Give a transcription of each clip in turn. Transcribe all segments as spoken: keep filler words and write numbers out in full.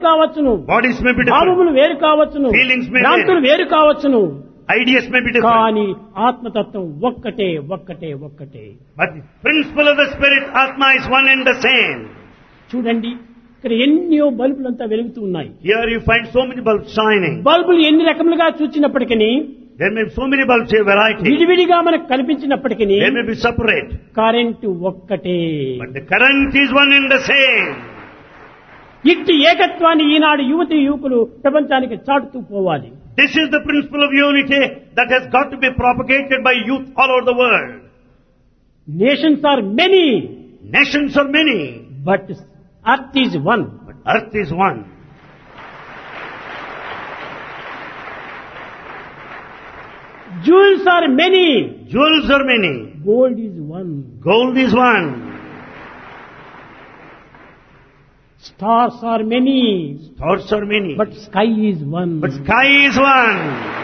కావచ్చును, Bodies may be భావములు different. వేరు కావచ్చును, Feelings may భ్రాంతులు vary. వేరు కావచ్చును, Ideas may be different. కానీ ఆత్మతత్వం ఒక్కటే ఒక్కటే ఒక్కటే. But the principle of the Spirit, Atma, is one and the same. చూడండి, ఇక్కడ ఎన్నో బల్బులంతా వెలుగుతూ ఉన్నాయి. Here you find so many bulbs shining. బల్బులు ఎన్ని రకములుగా చూచినప్పటికీ, There may be so many bulbs here, variety. విడివిడిగా మనకు కనిపించినప్పటికీ They may be separate. Current ఒక్కటే. But the current is one and the same. ఇట్టి ఏకత్వాన్ని ఈనాడు యువతి యువకులు ప్రపంచానికి చాటుతూ పోవాలి. This is the principle of unity that has got to be propagated by youth all over the world. Nations are many, Nations are many, but earth is one. but earth is one. Jewels are many, Jewels are many. gold is one. Gold is one. Stars are many, Stars are many. but sky is one. But sky is one.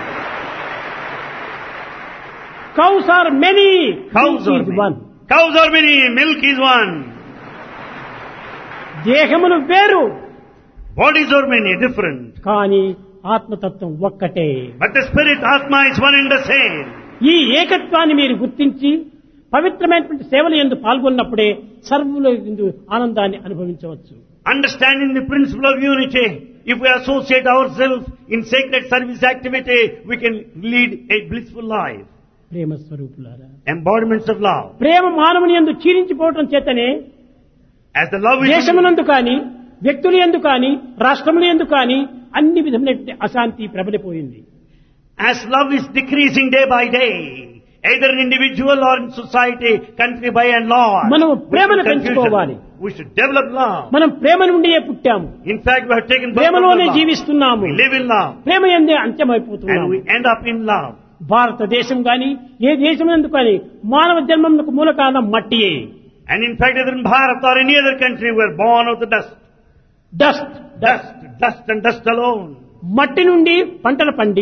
Cows are many, Cows milk are is many. one. Cows are many. Milk is one. దేహములు వేరు, Bodies are many, different. కానీ ఆత్మతత్వం ఒక్కటే. But the Spirit, Atma, is one and the same. ఈ ఏకత్వాన్ని మీరు గుర్తించి పవిత్రమైనటువంటి సేవలు యందు పాల్గొన్నప్పుడే సర్వుల యందు ఆనందాన్ని అనుభవించవచ్చు. Understanding the principle of unity, if we associate ourselves in sacred service activity, we can lead a blissful life. ప్రేమ స్వరూపులారా, Embodiments of love. ప్రేమ మానవుని యందు క్షీణించిపోవటం చేతనే As the love is... దేశమునందు కానీ, వ్యక్తుల యందు కానీ, రాష్ట్రముల యందు కానీ అన్ని విధములైన అశాంతి ప్రబలిపోయింది. As love is decreasing day by day, either in individual or in society, country by and large, మనము we ప్రేమను should పెంచుకోవాలి. confusion. We should develop love. మనం ప్రేమ నుండియే పుట్టాము, In fact, we have taken birth from ప్రేమలోనే love. జీవిస్తున్నాము, We live in love, Prema యందే and అంత్యమైపోతున్నాము. we end up in love. భారతదేశం గాని ఏ దేశం కానీ మానవ జన్మమునకు మూల కారణం మట్టియే. And in fact, either in Bharat or any other country, we are born of the dust. Dust Dust, dust and dust alone. మట్టి నుండి పంటలు పండి,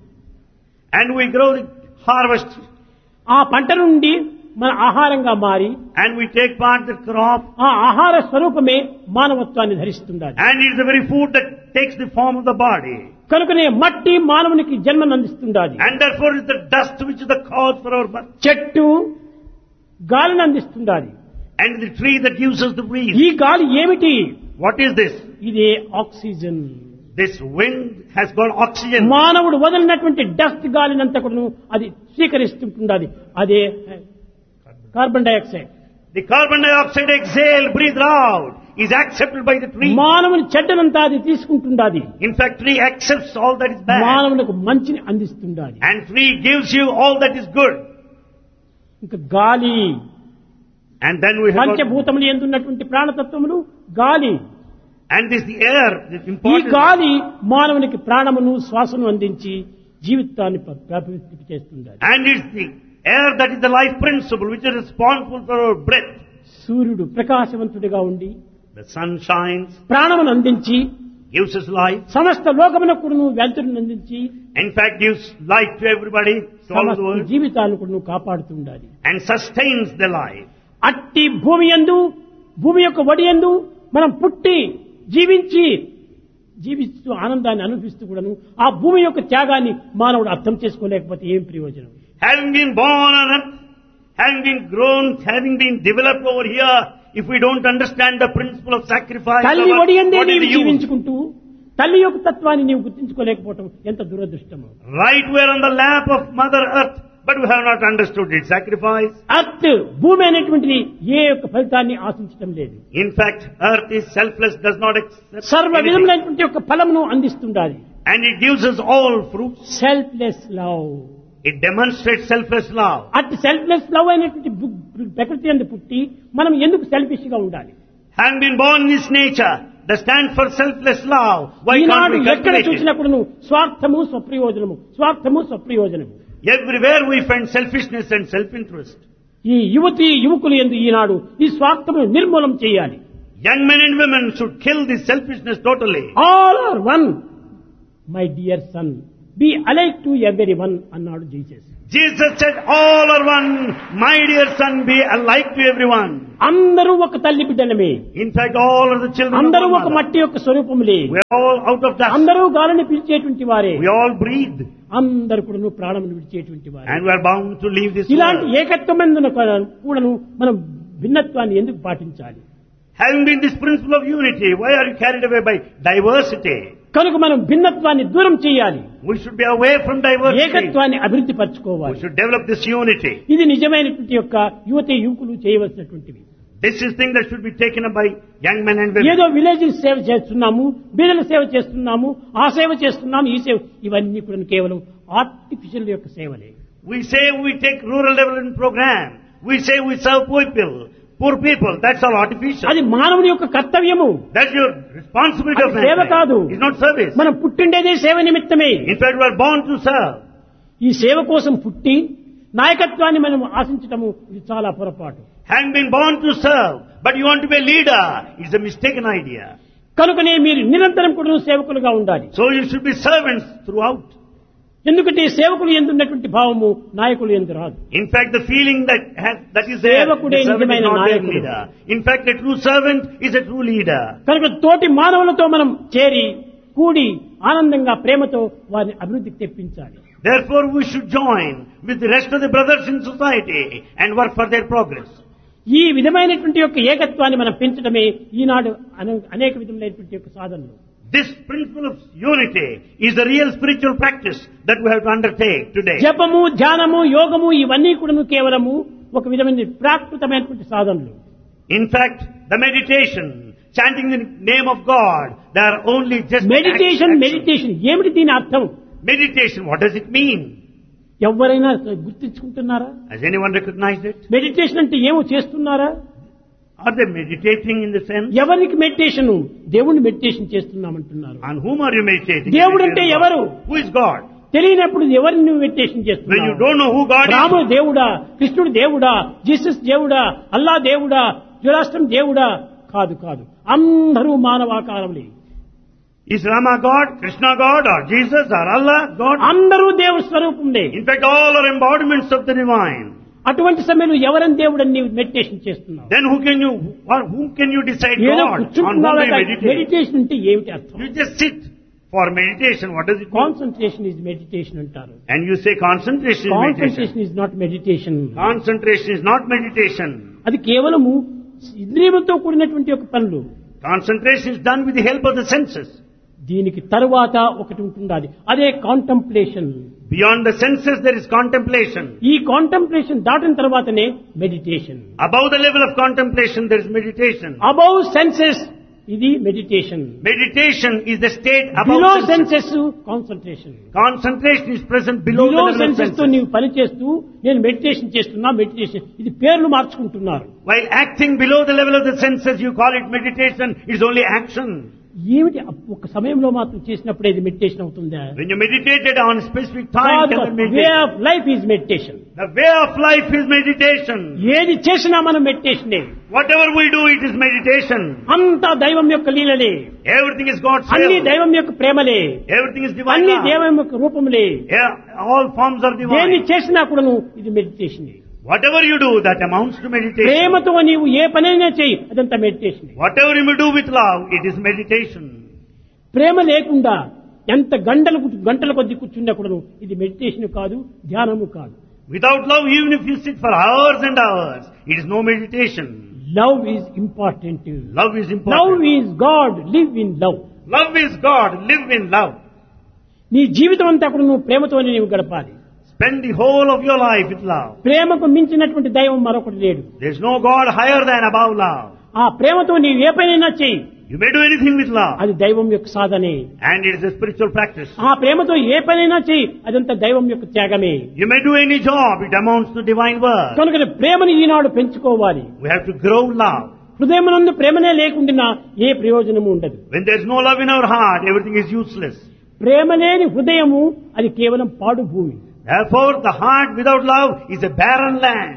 And we grow the harvest, ఆ పంట నుండి మన ఆహారంగా మారి, and we take part the crop, ఆ ఆహార స్వరూపమే మానవత్వాన్ని ధరిస్తుండాలి. and it is the very food that takes the form of the body. కనుకనే మట్టి మానవునికి జన్మను అందిస్తుండాలి. And therefore is the dust which is the cause for our birth. చెట్టు గాలిని అందిస్తుండాలి. And the tree that gives us the breeze. ఈ గాలి ఏమిటి? What is this? ఇదే oxygen. This wind has got oxygen. మానవుడు వదిలినటువంటి డస్ట్ గాలినంతా కూడా అది స్వీకరిస్తుంటుంది. అదే carbon dioxide. The carbon dioxide exhaled, breathed out, is accepted by the tree. మానవుని చెడ్డనంతా అది తీసుకుంటుండాది. In fact, tree accepts all that is bad. మానవునికి మంచిని అందిస్తుండాలి. And tree gives you all that is good. ఇంకా గాలి, And then we have got, పంచభూతములు ఎందున్నటువంటి ప్రాణతత్వములు గాలి. and this the air, the ఈ important. గాలి మానవునికి ప్రాణమును శ్వాసను అందించి జీవితాన్ని ప్రభావితం చేస్తుండాలి. And it's the air that is the life principle which is responsible for our breath. సూర్యుడు ప్రకాశవంతుడిగా ఉండి The sun shines, ప్రాణమును అందించి gives us life. సమస్త లోకమునకును వెలుతురును అందించి In fact, gives life to everybody, to all the సమస్త world, జీవితాలను కూడా కాపాడుతుండాలి. and sustains the life. అట్టి భూమి యందు, భూమి యొక్క వడి యందు మనం పుట్టి జీవించి జీవిస్తూ ఆనందాన్ని అనుభవిస్తూ కూడాను ఆ భూమి యొక్క త్యాగాన్ని మానవుడు అర్థం చేసుకోలేకపోతే ఏం ప్రయోజనం? Having been born on earth, having been grown, having been developed over here, if we don't understand the principle of sacrifice, తల్లి of వడి earth, యందే what is నీవు the use? జీవించుకుంటూ తల్లి యొక్క తత్వాన్ని నీవు గుర్తించుకోలేకపోవటం ఎంత దురదృష్టము. Right, we are on the lap of Mother Earth, but we have not understood its sacrifice. Earth భూమి అనేటువంటిది ఏ యొక్క ఫలితాన్ని ఆశించడం లేదు. In fact, earth is selfless, does not accept సర్వ anything. విధములైనటువంటి యొక్క ఫలమును అందిస్తుండాలి. And it gives us all fruits. Selfless love. It demonstrates selfless love. అట్టి సెల్ఫ్లెస్ లవ్ అయినటువంటి బు- ప్రకృతి యందు పుట్టి మనం ఎందుకు సెల్ఫిష్ గా ఉండాలి? Having been born in this nature, that stands for selfless love, why can't Eenadu we ఎక్కడ cultivate it? చూసినప్పుడు స్వార్థము స్వప్రయోజనము, స్వార్థము స్వప్రయోజనము. Everywhere we find selfishness and self-interest. ఈ యువతి యువకులు యందు ఈనాడు ఈ స్వార్థము నిర్మూలం చేయాలి. Young men and women should kill this selfishness totally. All are one my dear son, B alike to every one అన్నాడు Jesus. Jesus said, all are one. My dear son, be alike to everyone. అందరూ ఒక తల్లి బిడ్డలమే. In fact, all are the children అందరూ of ఒక one mother. మట్టి యొక్క స్వరూపములే. We are all out of dust. అందరూ గాలిని పీల్చేటువంటి వారే. We all breathe. అందరూ కూడాను ప్రాణమును విడిచేటువంటి వారే. And we are bound to leave this ఇలాంటి world. ఏకత్వమందున కూడాను మనం భిన్నత్వాన్ని ఎందుకు పాటించాలి? Having been this principle of unity, why are you carried away by diversity? కనుక మనం భిన్నత్వాన్ని దూరం చేయాలి. We should be away from diversity. ఏకత్వాన్ని అభివృద్ధి We పరచుకోవాలి. should develop this unity. ఇది నిజమైనటువంటి యొక్క యువతి యువకులు చేయవలసినటువంటివి. This is thing that should be taken up by young men and women. ఏదో విలేజ్ సేవ చేస్తున్నాము, బీదల సేవ చేస్తున్నాము, ఆ సేవ చేస్తున్నాము, ఈ సేవ, ఇవన్నీ కూడా కేవలం ఆర్టిఫిషియల్ యొక్క సేవలే. We say we take rural development program. We say we serve poor people. Poor people. That's all artificial. అది మానవుని యొక్క కర్తవ్యము. That's your responsibility of అది సేవ కాదు. mankind. It's not service. మనం పుట్టిండేదే సేవ నిమిత్తమే. In fact, we are born to serve. ఈ సేవ కోసం పుట్టి నాయకత్వాన్ని మనం ఆశించటము ఇది చాలా పొరపాటు. Having been born to serve, but you want to be a leader, it's a mistaken idea. కనుకనే మీరు నిరంతరం కూడా సేవకులుగా ఉండాలి. So you should be servants throughout. ఎందుకంటే సేవకులు ఎందున్నటువంటి భావము నాయకులు ఎందు రాదు. In fact, the feeling that has, that is there, సేవకుడే the servant is నిజమైన not a నాయకుడు. leader. In fact, a true servant is a true leader. కనుక తోటి మానవులతో మనం చేరి కూడి ఆనందంగా ప్రేమతో వారిని అభివృద్ధికి తెప్పించాలి. Therefore, we should join with the rest of the brothers in society and work for their progress. ఈ విధమైనటువంటి యొక్క ఏకత్వాన్ని మనం పెంచడమే ఈనాడు అనే- అనేక విధములైనటువంటి యొక్క సాధనలు. This principle of unity is the real spiritual practice that we have to undertake today. జపము, ధ్యానము, యోగము ఇవన్నీ కూడా కేవలము ఒక విధమైన ప్రాకృతమైనటువంటి సాధనలు. In fact, the meditation, chanting the name of God, they are only just meditation actions. Meditation ఏమిటి దీని అర్థం? Meditation, what does it mean? ఎవరైనా గుర్తించుకుంటున్నారా? Has anyone recognized it? Meditation అంటే ఏమో చేస్తున్నారా? Are they meditating in the sense? ఎవరికి meditation? దేవుణ్ణి meditation చేస్తున్నామంటున్నారు. On whom are you meditating? దేవుడు అంటే ఎవరు? Who is God? తెలియనప్పుడు ఎవరిని నువ్వు మెడిటేషన్ When you చేస్తున్నావు? don't know who God రాముడు is, దేవుడా, కృష్ణుడు దేవుడా, జీసస్ దేవుడా, అల్లా దేవుడా, జురాష్ట్రం దేవుడా? కాదు కాదు, అందరూ మానవాకారములే. is Rama God, Krishna God, or Jesus, or Allah God? అందరూ దేవుడి స్వరూపంలే. In fact, all are embodiments of the divine. అటువంటి సమయంలో ఎవరని దేవుడని నీవు మెడిటేషన్ చేస్తున్నావు? Then who can you, or whom can you decide ఏదో God? On whom కూర్చుంటున్నావా? do you meditate? Meditation అంటే ఏమిటి అర్థం? You just sit for meditation. What does it mean? Concentration is meditation అంటారు. And you say concentration is meditation. Concentration is not meditation. Concentration is not meditation. అది కేవలము ఇంద్రియములతో కూడినటువంటి ఒక పనులు. Concentration is done with the help of the senses. దీనికి తరువాత ఒకటి ఉంటుండాలి, అదే contemplation. Beyond the senses there is contemplation. ఈ కాంటంప్లేషన్ దాటిన తర్వాతనే meditation. Above the level of contemplation there is meditation. Above senses ఇది meditation. Meditation is the state above below senses. Senses concentration. Concentration is present below below the level of senses తో senses. నీవు పని చేస్తూ నేను meditation చేస్తున్నా, meditation ఇది పేర్లు మార్చుకుంటున్నారు. While acting below the level of the senses, you call it meditation. It's only action. ఏమిటి ఒక సమయంలో మాత్రం చేసినప్పుడే ఇది మెడిటేషన్ అవుతుందా? When you meditated on specific time, can that way meditation? Of life is meditation. The way of life is meditation. ఏది చేసినా మనం మెడిటేషనే. Whatever we do, it is meditation. అంతా దైవం యొక్క లీలలే, Everything is God's అన్ని will. దైవం యొక్క ప్రేమలే, Everything is divine అన్ని love. దైవం యొక్క రూపములే. Yeah, all forms are దేన్ని divine. చేసినా కూడాను ఇది meditation. Whatever you do, that amounts to meditation. ప్రేమతో నీవు ఏ పనైనా చేయి, అదంతా meditation. Whatever you may do with love, it is meditation. ప్రేమ లేకుండా ఎంత గంటలు కూర్చు- గంటల కొద్ది కూర్చున్నా కూడాను ఇది మెడిటేషన్ కాదు, ధ్యానము కాదు. Without love, even if you sit for hours and hours, it is no meditation. Love is important. Love is love important. Is God, live in love. Love is God. Live in love. నీ జీవితం అంతా కూడా నువ్వు ప్రేమతోనే నీవు గడపాలి. Spend the whole of your life with love. ప్రేమకు మించినటువంటి దైవం మరొకటి లేడు. There is no God higher than above love. ఆ ప్రేమతో నీవు ఏ పనైనా చెయ్యి, You may do anything with love. అది దైవం యొక్క సాధనే. And it is a spiritual practice. ఆ ప్రేమతో ఏ పనైనా చెయ్యి, అదంతా దైవం యొక్క త్యాగమే. You may do any job. It amounts to divine work. కనుక ప్రేమని ఈనాడు పెంచుకోవాలి. We have to grow love. హృదయమునందు ప్రేమనే లేకుండా ఏ ప్రయోజనము ఉండదు. When there is no love in our heart, everything is useless. ప్రేమ లేని హృదయము అది కేవలం పాడు భూమి. Therefore, the heart without love is a barren land.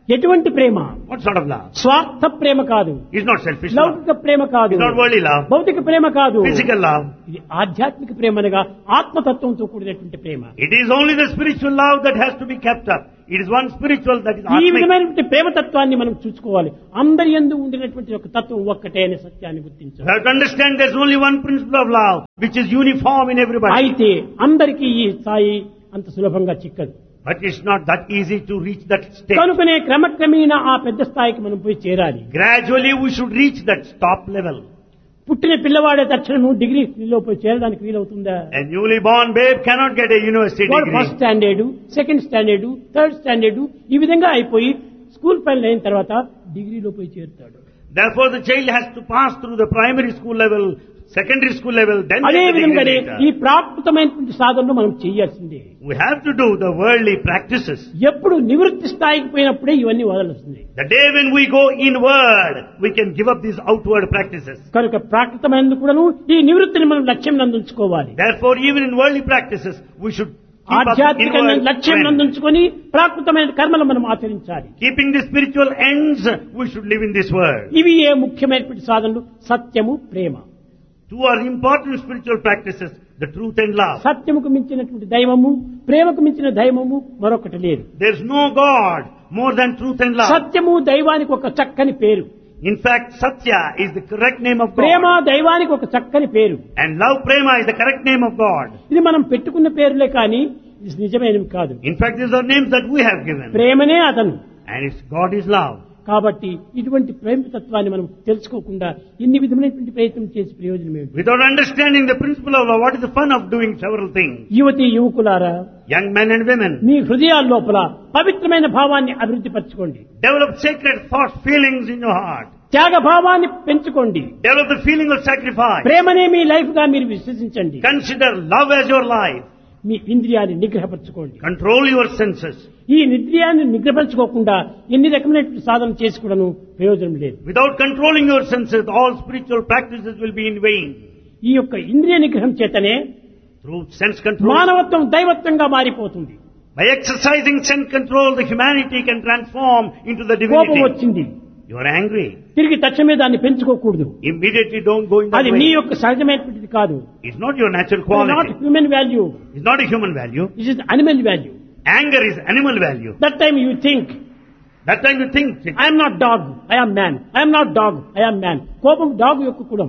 ఎటువంటి ప్రేమ? What sort of love? స్వార్థ ప్రేమ కాదు, It's not selfish love. లౌకిక ప్రేమ కాదు, It's not worldly love. భౌతిక ప్రేమ కాదు, Physical love. ఇది ఆధ్యాత్మిక ప్రేమ అనగా ఆత్మతత్వంతో కూడినటువంటి ప్రేమ. It is only the spiritual love that has to be kept up. It is one spiritual that is ఈ atmic. విధమైనటువంటి ప్రేమ తత్వాన్ని మనం చూసుకోవాలి. అందరి యందు ఉండినటువంటి ఒక తత్వం ఒక్కటే అనే సత్యాన్ని You గుర్తించాలి. have to understand there's only one principle of love which is uniform in everybody. అయితే అందరికీ ఈ స్థాయి అంత సులభంగా చిక్కదు. But it's not that easy to reach that state. కనుకనే క్రమక్రమేణా ఆ పెద్ద స్థాయికి మనం పోయి చేరాలి. Gradually we should reach that top level. పుట్టిన పిల్లవాడే తక్షణము డిగ్రీలో పోయి చేరడానికి వీలవుతుందా? A newly born babe cannot get a university వాడు degree. First standard, second standard, third standard ఈ విధంగా అయిపోయి స్కూల్ ఫైనల్ అయిన తర్వాత డిగ్రీలో పోయి చేరుతాడు. Therefore the child has to pass through the primary school level, secondary school level, then అదే get the విధంగానే degree ఈ later. ప్రాకృతమైనటువంటి సాధనలు మనం చేయాల్సిందే. We have to do the worldly practices. ఎప్పుడు నివృత్తి స్థాయికి పోయినప్పుడే ఇవన్నీ వదలొస్తుంది. The day when we go inward, we can give up these outward practices. కనుక ప్రాకృతమైనందుకు కూడాను ఈ నివృత్తిని మనం లక్ష్యం నందుంచుకోవాలి. Therefore, even in worldly practices, we should keep up ఆధ్యాత్మిక inward లక్ష్యం trend. నందుంచుకొని ప్రాకృతమైన కర్మలు మనం ఆచరించాలి. Keeping the spiritual ends, we should live in this world. ఇవి ఏ ముఖ్యమైనటువంటి సాధనలు? సత్యము, ప్రేమ. Two are important spiritual practices, the truth and love. సత్యముకు మించినటువంటి దైవము, ప్రేమకు మించిన దైవము మరొకటి లేదు. There's no God more than truth and love. సత్యము దైవానికి ఒక చక్కని పేరు, In fact, Satya is the correct name of Prema God. దైవానికి ఒక చక్కని పేరు. And love, Prema, is the correct name of God. ఇది మనం పెట్టుకున్న పేరులే కానీ ఇది నిజమైనవి కాదు. In fact, these are names that we have given. ప్రేమనే అతను. And it's God is love. కాబట్టి ఇటువంటి ప్రేమ తత్వాన్ని మనం తెలుసుకోకుండా ఇన్ని విధమైనటువంటి ప్రయత్నం చేసి ప్రయోజనం ఏమిటి? Without understanding the principle of love, what is the fun of doing several things? యువతి యువకులారా, Young men and women, మీ హృదయాల లోపల పవిత్రమైన భావాన్ని అభివృద్ధి పరచుకోండి. develop sacred thoughts, feelings in your heart. త్యాగ భావాన్ని పెంచుకోండి. Develop the feeling of sacrifice. ప్రేమనే మీ లైఫ్ గా మీరు విశ్వసించండి. Consider love as your life. Me ఇంద్రియాన్ని నిగ్రహపరచుకోండి. Control your senses. ఈ ఇంద్రియాన్ని నిగ్రహపరచుకోకుండా ఎన్ని రకమైనటువంటి సాధన చేసి కూడాను ప్రయోజనం లేదు. Without controlling your senses, all spiritual practices will be in vain. ఈ యొక్క ఇంద్రియ నిగ్రహం చేతనే Through sense control, మానవత్వం దైవత్వంగా మారిపోతుంది. by exercising sense control, the humanity can transform into the కోపం divinity. వచ్చింది, You are angry. తిరిగి తక్షణమే దాన్ని పెంచుకోకూడదు. Immediately don't go in that అది నీ way. యొక్క సహజమైనటువంటిది కాదు. It's not your natural not quality. Human value, It's not a human value. It is animal value. Anger is animal value. That time you think That time you think, I'm not dog, I'm man, I'm not dog, I'm man. కోపం dog యొక్క కులం.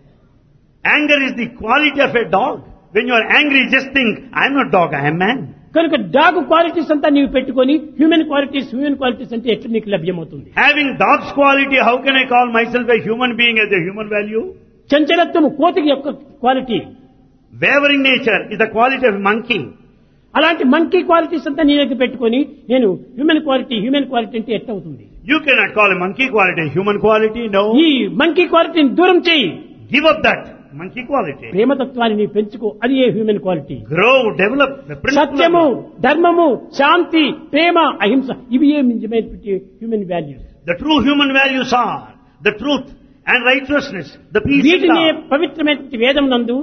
anger is the quality of a dog. When you are angry, just think, I am not dog, I am man. కనుక dog qualities అంతా నీవు పెట్టుకొని human qualities human qualities అంటే ఎట్లా నీకు లభ్యమవుతుంది? Having dog's quality, how can I call myself a human being as a human value? చంచలత్వము కోతికి యొక్క quality. Wavering nature is the quality of monkey. అలాంటి మంకీ క్వాలిటీస్ అంతా నీ దగ్గర పెట్టుకొని నేను హ్యూమన్ క్వాలిటీ హ్యూమన్ క్వాలిటీ అంటే ఎట్లా అవుతుంది? You cannot call a monkey quality human quality, no. ఈ మంకీ క్వాలిటీని దూరం చేయి. Give up that monkey quality. ప్రేమతత్వాన్ని నీ పెంచుకో, అది a human quality. Grow, develop the principle. సత్యము, of- ధర్మము, శాంతి, ప్రేమ, అహింస ఇవి ఏ నిజమైనటువంటి human values. The true human values are the truth and righteousness, the peace and వీటిని love. పవిత్రమైనటువంటి వేదం నందు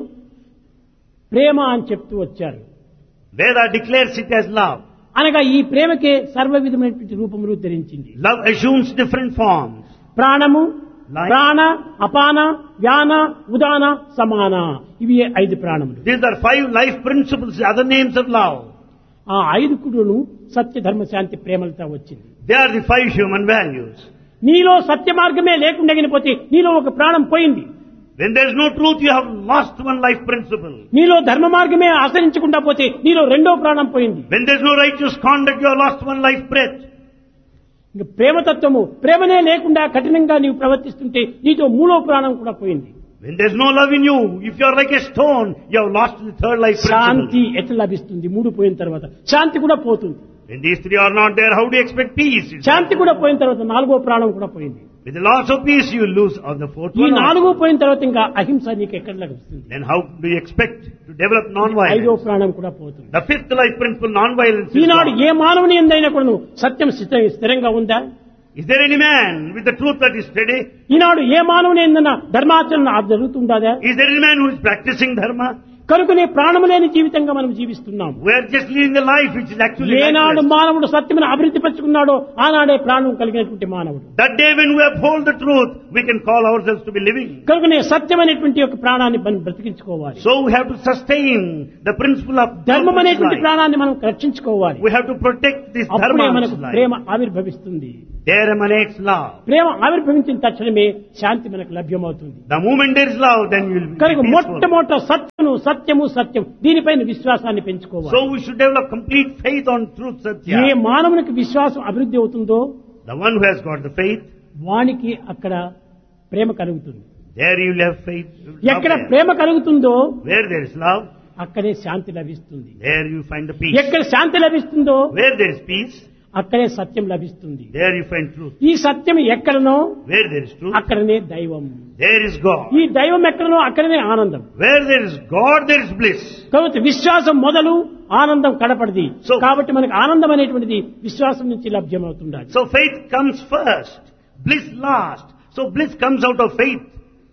ప్రేమ అని చెప్తూ వచ్చారు. Veda declares it as love. అనగా ఈ ప్రేమకే సర్వ విధమైనటువంటి రూపములు ధరించింది. Love assumes different forms. ప్రాణము, Life. ప్రాణ, అపాన, వ్యాన, ఉదాన, సమాన ఇవి ఐదు ప్రాణములు. These are five life principles, other names of love. ఆ ఐదు కుడును సత్య ధర్మ శాంతి ప్రేమలతో వచ్చింది. They are the five human values. నీలో సత్య మార్గమే లేకుండా పోతే నీలో ఒక ప్రాణం పోయింది. When there is no truth, you have lost one life principle. నీలో ధర్మ మార్గమే ఆచరించకుండా పోతే నీలో రెండో ప్రాణం పోయింది. When there is no righteous conduct, you have lost one life breath. ఇంక ప్రేమతత్వము ప్రేమనే లేకుండా కఠినంగా నీవు ప్రవర్తిస్తుంటే నీతో మూడో ప్రాణం కూడా పోయింది. When there is no love in you, if you are like a stone, you have lost the third life Shanti principle. ఎట్లా లభిస్తుంది? మూడు పోయిన తర్వాత శాంతి కూడా పోతుంది. When these three are not there, how do you expect peace? శాంతి కూడా పోయిన తర్వాత నాలుగో ప్రాణం కూడా పోయింది. With the loss of peace, you lose of the fourth ఈ one. నాలుగో పోయిన తర్వాత ఇంకా అహింస నీకు ఎక్కడ లభిస్తుంది? Then how do you expect to develop ఐదో non-violence? ప్రాణం కూడా పోతుంది. The fifth life principle, non-violence, is Eenadu gone. ఏ మానవుని ఎందైనా కూడా సత్యం స్థిర- స్థిరంగా ఉందా? Is there any man with the truth that is steady? ఈనాడు ఏ మానవుని ఎందైనా ధర్మాచరణ జరుగుతుండదా? Is there any man who is practicing dharma? కనుకనే ప్రాణము లేని జీవితంగా మనం జీవిస్తున్నాం. We are just living a life which is actually ఏనాడు lifeless. మానవుడు సత్యమును అభివృద్ధి పరుచుకున్నాడో ఆనాడే ప్రాణం కలిగినటువంటి మానవుడు. That day when we uphold the truth, we can call ourselves to be living. కనుకనే సత్యమైనటువంటి యొక్క ప్రాణాన్ని మనం బ్రతికించుకోవాలి. So we have to sustain the principle of ధర్మం అనేటువంటి life. ప్రాణాన్ని మనం రక్షించుకోవాలి. We have to protect this అప్పుడే dharma మనకు of life. Prema ఆవిర్భవిస్తుంది. There emanates love. ప్రేమ ఆవిర్భవించిన తక్షణమే శాంతి మనకు లభ్యమవుతుంది. The moment there is love, then you will be కనుక peaceful. మొట్టమొదట సత్యము సత్యము సత్యం దీనిపైన విశ్వాసాన్ని పెంచుకోవాలి. So we should develop complete faith on truth, A Satya. మానవునికి విశ్వాసం అభివృద్ధి అవుతుందో The one who has got the faith, వానికి అక్కడ ప్రేమ కలుగుతుంది. there you will have faith. Love ఎక్కడ there. ప్రేమ కలుగుతుందో Where there is love, అక్కడే శాంతి లభిస్తుంది. there you find the peace. ఎక్కడ శాంతి లభిస్తుందో Where there is peace, అక్కడే సత్యం లభిస్తుంది. there you find truth. ఈ సత్యం ఎక్కడనో Where there is truth, అక్కడనే దైవం. there is God. ఈ దైవం ఎక్కడనో అక్కడనే ఆనందం. Where there is God, there is bliss. కాబట్టి విశ్వాసం మొదలు ఆనందం కడపడిది. So- కాబట్టి మనకు ఆనందం అనేటువంటిది విశ్వాసం నుంచి లభ్యమవుతుండాలి. So faith comes first, bliss last. So bliss comes out of faith.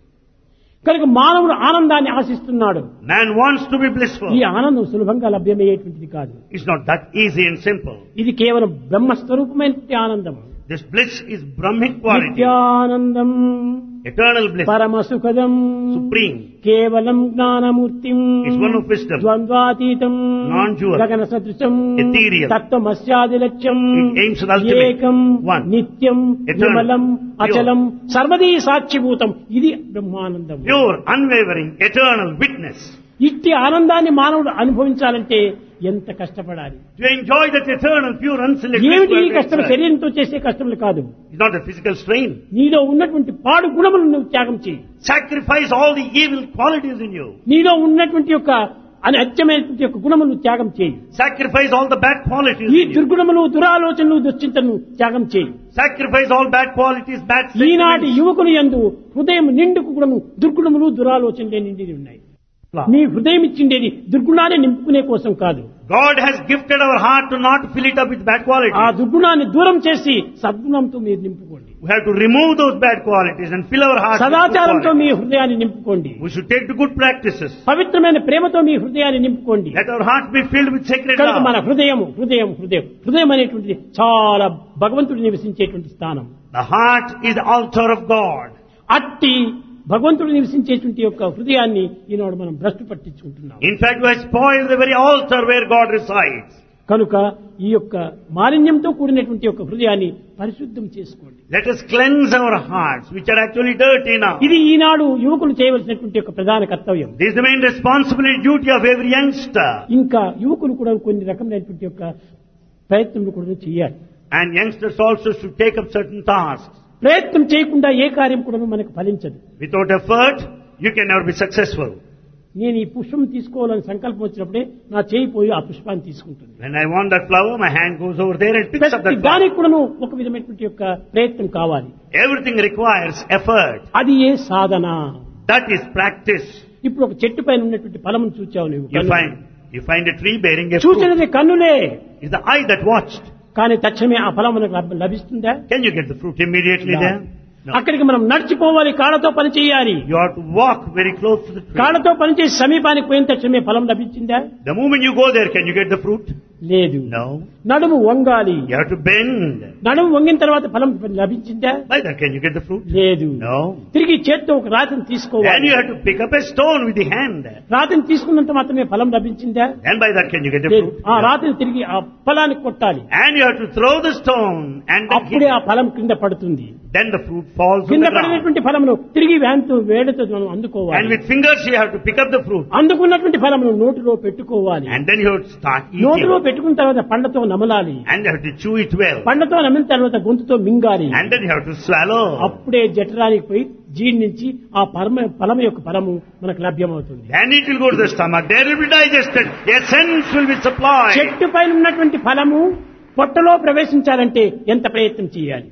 కనుక మానవుడు ఆనందాన్ని ఆశిస్తున్నాడు. Man wants to be blissful. ఈ ఆనందం సులభంగా లభ్యమయ్యేటువంటిది కాదు. It's not that easy and simple. ఇది కేవలం బ్రహ్మస్వరూపమైనటువంటి ఆనందం. This bliss is Brahmic quality, Nityanandam eternal bliss, పరమ సుఖదం supreme. కేవలం జ్ఞానమూర్తిం It's one of wisdom, ద్వంద్వాతీతం non-dual, గగన సదృశం ethereal. తత్వమస్యాది లక్ష్యం It aims at ultimate. ఏకం One. నిత్యం Eternal. విమలం Pure. అచలం సర్వదీ సాక్షిభూతం ఇది Brahmanandam. Pure, unwavering, eternal witness. ఇట్టి ఆనందాన్ని మానవుడు అనుభవించాలంటే ఎంత కష్టపడాలి. To enjoy that eternal, pure, unselected ఏమిటి ఈ bliss, కష్టం? శరీరంతో చేసే కష్టములు కాదు. it's not a physical strain. నీలో ఉన్నటువంటి పాడు గుణములను నువ్వు త్యాగం చేయి. Sacrifice all the evil qualities in you. నీలో ఉన్నటువంటి యొక్క అత్యమైనటువంటి యొక్క గుణములను త్యాగం చేయి. Sacrifice all the bad qualities ఈ in you. దుర్గుణములు దురాలోచనలు దుశ్చింతను త్యాగం చేయి. Sacrifice all bad qualities, bad ఈనాటి sentiments. యువకులు యందు హృదయం నిండుకు గుణము దుర్గుణములు దురాలోచనలే నిండి ఉన్నాయి. నీ హృదయం ఇచ్చిండేది దుర్గుణాన్ని నింపుకునే కోసం కాదు. God has gifted our heart to not fill it up with bad ఆ qualities. దుర్గుణాన్ని దూరం చేసి సద్గుణంతో మీరు నింపుకోండి. We have to remove those bad qualities and fill our heart with good సదాచారంతో me qualities. హృదయాన్ని నింపుకోండి. We should take to good practices. పవిత్రమైన ప్రేమతో మీ హృదయాన్ని నింపుకోండి. Let our hearts be filled with sacred కనుక మన love. హృదయం హృదయం హృదయం హృదయం అనేటువంటిది చాలా భగవంతుడు నివసించేటువంటి స్థానం. The heart is the altar of God. అట్టి భగవంతుడు నివసించేటువంటి యొక్క హృదయాన్ని ఈనాడు మనం భ్రష్టు పట్టించుకుంటున్నాం. In fact, we have spoiled the very altar where God resides. కనుక ఈ యొక్క మాలిన్యంతో కూడినటువంటి యొక్క హృదయాన్ని పరిశుద్ధం చేసుకోండి. Let us cleanse our hearts, which are actually dirty now. ఇది ఈనాడు యువకులు చేయవలసినటువంటి యొక్క ప్రధాన కర్తవ్యం. This is the main responsibility, duty of every youngster. ఇంకా యువకులు కూడా కొన్ని రకమైనటువంటి యొక్క ప్రయత్నం కూడా చేయాలి. And youngsters also should take up certain tasks. ప్రయత్నం చేయకుండా ఏ కార్యం కూడా మనకు ఫలించదు. Without effort, you can never be successful. నేను ఈ పుష్పం తీసుకోవాలని సంకల్పం వచ్చినప్పుడే నా చేయి పోయి ఆ పుష్పాన్ని తీసుకుంటుంది. When I want that flower, my hand goes over there and picks up ప్రతి that flower. దానికి కూడాను ఒక విధమైనటువంటి యొక్క ప్రయత్నం కావాలి. Everything requires effort. అది ఏ సాధన. That is practice. ఇప్పుడు ఒక చెట్టు పైన ఉన్నటువంటి ఫలమును చూచావు నువ్వు. You find, you find a tree bearing a fruit. చూసినది కన్నులే. It's the eye that watched. కానీ తక్షణమే ఆ ఫలం మనకు లభ- లభిస్తుందా? Can you get the fruit immediately No. there? No. అక్కడికి మనం నడిచిపోవాలి, కాళ్ళతో పని చేయాలి. You have to walk very close to the tree. కాళ్ళతో పనిచేసి సమీపానికి పోయిన తక్షణమే ఫలం లభించిందా? The moment you go there, can you get the fruit? లేదు. No. నడుము వంగాలి. You have to bend. నడుము వంగిన తర్వాత ఫలం లభించిందా? By that, can you get the fruit? లేదు. No. తిరిగి చేత్తో ఒక రాతిని Then తీసుకోవాలి. you have to pick up a stone with the hand. రాతిని తీసుకున్నంత మాత్రమే ఫలం లభించిందా? Then by that, can you get the లేదు. fruit? ఆ No. రాతిని తిరిగి ఆ ఫలానికి కొట్టాలి. And you have to throw the stone and then, అప్పుడే hit ఆ ఫలం కింద పడుతుంది. it. Then the fruit falls on కింద the ground. పడినటువంటి ఫలమును తిరిగి వేంతో వేడతో మనం And అందుకోవాలి. with fingers you have to pick up the fruit. అందుకున్నటువంటి ఫలమును నోటిలో పెట్టుకోవాలి. And then you have to start నోటిలో eating. పెట్టుకున్న తర్వాత పండ్లతో నమలాలి. And you have to chew it well. పండ్లతో నమిలిన తర్వాత గొంతుతో మింగాలి. And then you have to swallow. అప్పుడే జఠరానికి పోయి జీర్ణించి ఆ పరమ ఫలం యొక్క ఫలము మనకు లభ్యమవుతుంది. Then it will go to the stomach. There will be digested. The essence will be supplied. చెట్టు పైన ఉన్నటువంటి ఫలము పొట్టలో ప్రవేశించాలంటే ఎంత ప్రయత్నం చేయాలి?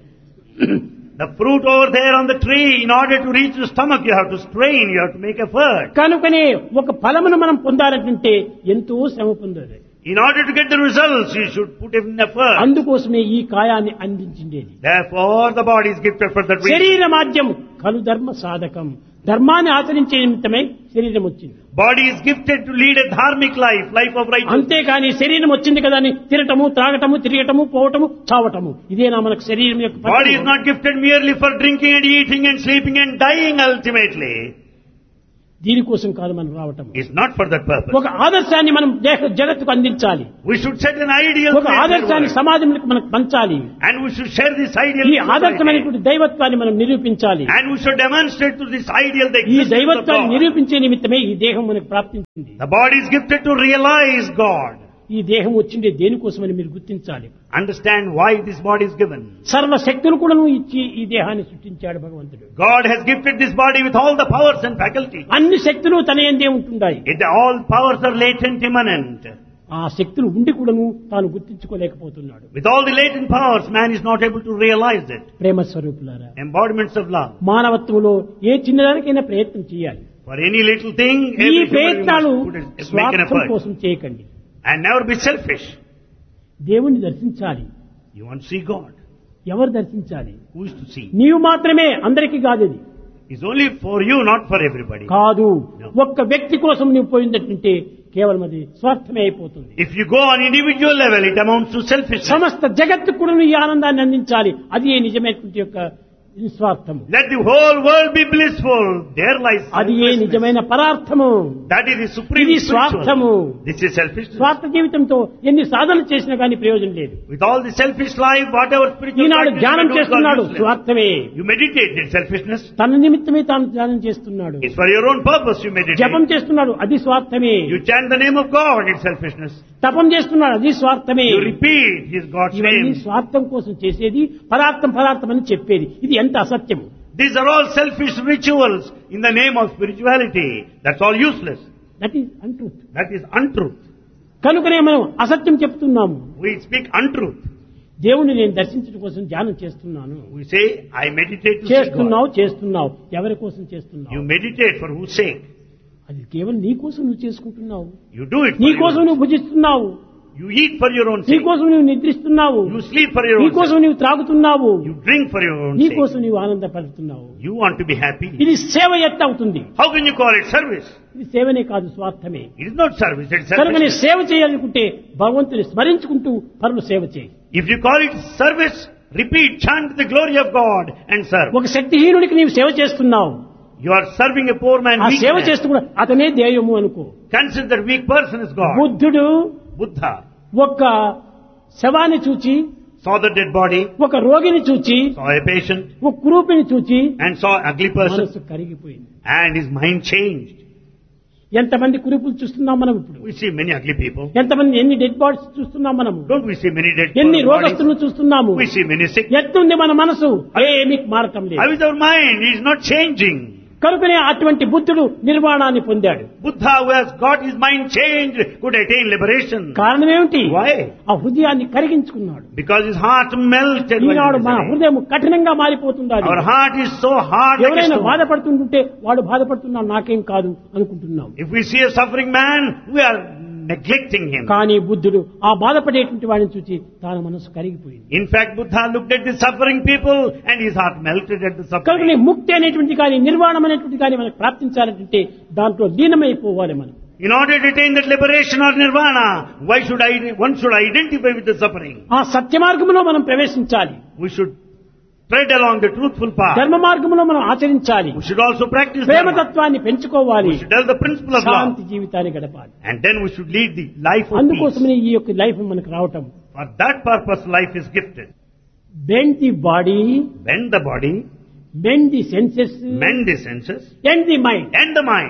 The fruit over there on the tree, in order to reach the stomach, you have to strain, you have to make effort. కనుకనే ఒక ఫలమును మనం పొందాలంటే ఎంతో శ్రమ పొందాలి. In order to get the results, you should put in effort. అందుకోసమే ఈ కాయాన్ని అందించిండేది. Therefore, the body is gifted for that reason. శరీర మాధ్యం కలు ధర్మ సాధకం. ధర్మాన్ని ఆచరించే నిమిత్తమై శరీరం వచ్చింది. Body is gifted to lead a dharmic life, life of righteousness. అంతేకాని శరీరం వచ్చింది కదా అని తినటము, త్రాగటము, తిరగటము, పోవటము, చావటము ఇదేనా మనకు శరీరం యొక్క పద్ధతి? Body is not gifted merely for drinking and eating and sleeping and dying ultimately. దీనికోసం కాదు మనం రావటం. It's not for that purpose. ఒక ఆదర్శాన్ని మనం దేశ- జగత్తుకు అందించాలి. We should set an ideal ఒక place ఆదర్శాన్ని everywhere. సమాజంలో మనకు పంచాలి. And we should share this ideal ఈ in society. ఆదర్శమైనటువంటి దైవత్వాన్ని మనం నిరూపించాలి. And we should demonstrate to this ideal the ఈ existence of దైవత్వాన్ని God. నిరూపించే నిమిత్తమే ఈ దేహం మనకు ప్రాప్తించింది. The body is gifted to realize God. ఈ దేహం వచ్చిండే దేనికోసమని మీరు గుర్తించాలి. Understand why this body is given. సర్వశక్తులు కూడాను ఇచ్చి ఈ దేహాన్ని సృష్టించాడు భగవంతుడు. God has gifted this body with all the powers and faculties. అన్ని శక్తులు తన యందే ఉంటున్నాయి. Yet all powers are latent, immanent. ఆ శక్తులు ఉండి కూడాను తాను గుర్తించుకోలేకపోతున్నాడు. With all the latent powers, man is not able to realize it. ప్రేమ స్వరూపులారా, Embodiments of love. మానవత్వంలో ఏ చిన్నదానికైనా ప్రయత్నం చేయాలి. For any little thing, ఈ every human ప్రయత్నాలు must put it- make an స్వార్థం effort. కోసం చేయకండి. And never be selfish. దేవుణ్ణి దర్శించాలి. You want to see God. ఎవరు దర్శించాలి? Who is to see? నీవు మాత్రమే, అందరికీ కాదు. అది It's only for you, not for everybody. కాదు. No. ఒక్క వ్యక్తి కోసం నువ్వు పోయిందంటే కేవలం అది స్వార్థమే అయిపోతుంది. If you go on individual level, it amounts to selfishness. సమస్త జగత్తు కూడా నువ్వు ఈ ఆనందాన్ని అందించాలి. అది ఏ నిజమైనటువంటి యొక్క నిస్వార్థము. Let the whole world be blissful. There lies అది ఏ selfishness. నిజమైన పరార్థము. That is the supreme ఇది spiritual. స్వార్థము. This is selfishness. స్వార్థ జీవితంతో ఎన్ని సాధనలు చేసినా కానీ ప్రయోజనం లేదు. With all the selfish life, whatever spiritual Eenadu practice ధ్యానం you do is all చేస్తున్నాడు, useless. స్వార్థమే. You meditate, it's selfishness. తన నిమిత్తమే తాను ధ్యానం చేస్తున్నాడు. It's for your own purpose you meditate. జపం చేస్తున్నాడు, అది స్వార్థమే. You chant the name of God, it's selfishness. తపం చేస్తున్నాడు, అది స్వార్థమే. You repeat His God's ఇవన్నీ name. స్వార్థం కోసం చేసేది, పరార్థం పరార్థం అని చెప్పేది. ఇది ఎంత అసత్యము. These are all selfish rituals in the name of spirituality. That's all useless. That is untruth. That is untruth. కనుకనే మనం అసత్యం చెప్తున్నాము. We speak untruth. దేవుణ్ణి నేను దర్శించడం కోసం ధ్యానం చేస్తున్నాను. We say, I meditate to see God. చేస్తున్నావు చేస్తున్నావు ఎవరి కోసం చేస్తున్నావు? You meditate for whose sake? అది కేవలం నీ కోసం నువ్వు చేసుకుంటున్నావు. You do it for నీ your కోసం own నువ్వు భుజిస్తున్నావు. You eat for your own నీ sake. కోసం నువ్వు నిద్రిస్తున్నావు. You sleep for your నీ own కోసం sake. నువ్వు త్రాగుతున్నావు. You drink for your own నీ sake. కోసం నువ్వు ఆనందపడుతున్నావు. You want to be happy. ఇది సేవ ఎత్త అవుతుంది. How can you call it service? ఇది సేవనే కాదు, స్వార్థమే. It is not service, it's కనుకనే selfishness. సేవ చేయాలనుకుంటే భగవంతుని స్మరించుకుంటూ పరులు సేవ చేయి. If you call it service, repeat, chant the glory of God and serve. ఒక శక్తిహీనుడికి నీవు సేవ చేస్తున్నావు. You are serving a poor man, ఆ weak సేవ man. చేస్తూ కూడా అతనే ధ్యేయము అనుకో. Consider that weak person is God. బుద్ధుడు Buddha ఒక శవాన్ని చూచి, saw the dead body, ఒక రోగిని చూచి, saw a patient, ఒక కురూపిని చూచి and saw an ugly person, మనసు కరిగిపోయింది. and his mind changed. ఎంతమంది కురూపులు చూస్తున్నాం మనం ఇప్పుడు? We see many ugly people. ఎంతమంది ఎన్ని డెడ్ బాడీస్ చూస్తున్నాం మనము? Don't we see many dead ఎన్ని bodies? రోగస్తులను చూస్తున్నాము? We see many sick. ఎత్తుంది మన మనసు, ఏమీ మారటం How లేదు. is our mind? It is not changing. కనుకనే అటువంటి బుద్ధుడు నిర్వాణాన్ని పొందాడు. Buddha, who has got his mind changed, could attain liberation. కారణం ఏమిటి? Why? ఆ హృదయాన్ని కరిగించుకున్నాడు. Because his heart melted. when Eenadu he మన was away. హృదయం కఠినంగా మారిపోతుండాలి. Our heart is so hard like a ఎవరైనా stone. బాధపడుతుంటే వాడు బాధపడుతున్నాడు, నాకేం కాదు అనుకుంటున్నాం. If we see a suffering man, we are neglecting him. కానీ బుద్ధుడు ఆ బాధపడేటువంటి వాడిని చూసి తాను మనసు కరిగిపోయింది. In fact, Buddha looked at the suffering people and his heart melted at the కనుక suffering. ముక్తి అనేటువంటి కానీ నిర్వాణం అనేటువంటి కానీ మనకు ప్రాప్తించాలంటే దాంట్లో లీనమైపోవాలి మనం. In order to attain that liberation or nirvana, why should I, one should identify with the suffering? ఆ సత్య మార్గంలో మనం ప్రవేశించాలి. We should tread along the truthful path. ధర్మ మార్గంలో మనం ఆచరించాలి. We should also practice dharma. ప్రేమతత్వాన్ని పెంచుకోవాలి. We should tell the principle of Shanti love. జీవితాన్ని గడపాలి. And then we should lead the life of peace. అందుకోసమే ఈ యొక్క లైఫ్ మనకు రావటం. For that purpose, life is gifted. Bend the body, Bend the body, bend the senses, mend the senses, end the mind. and the mind.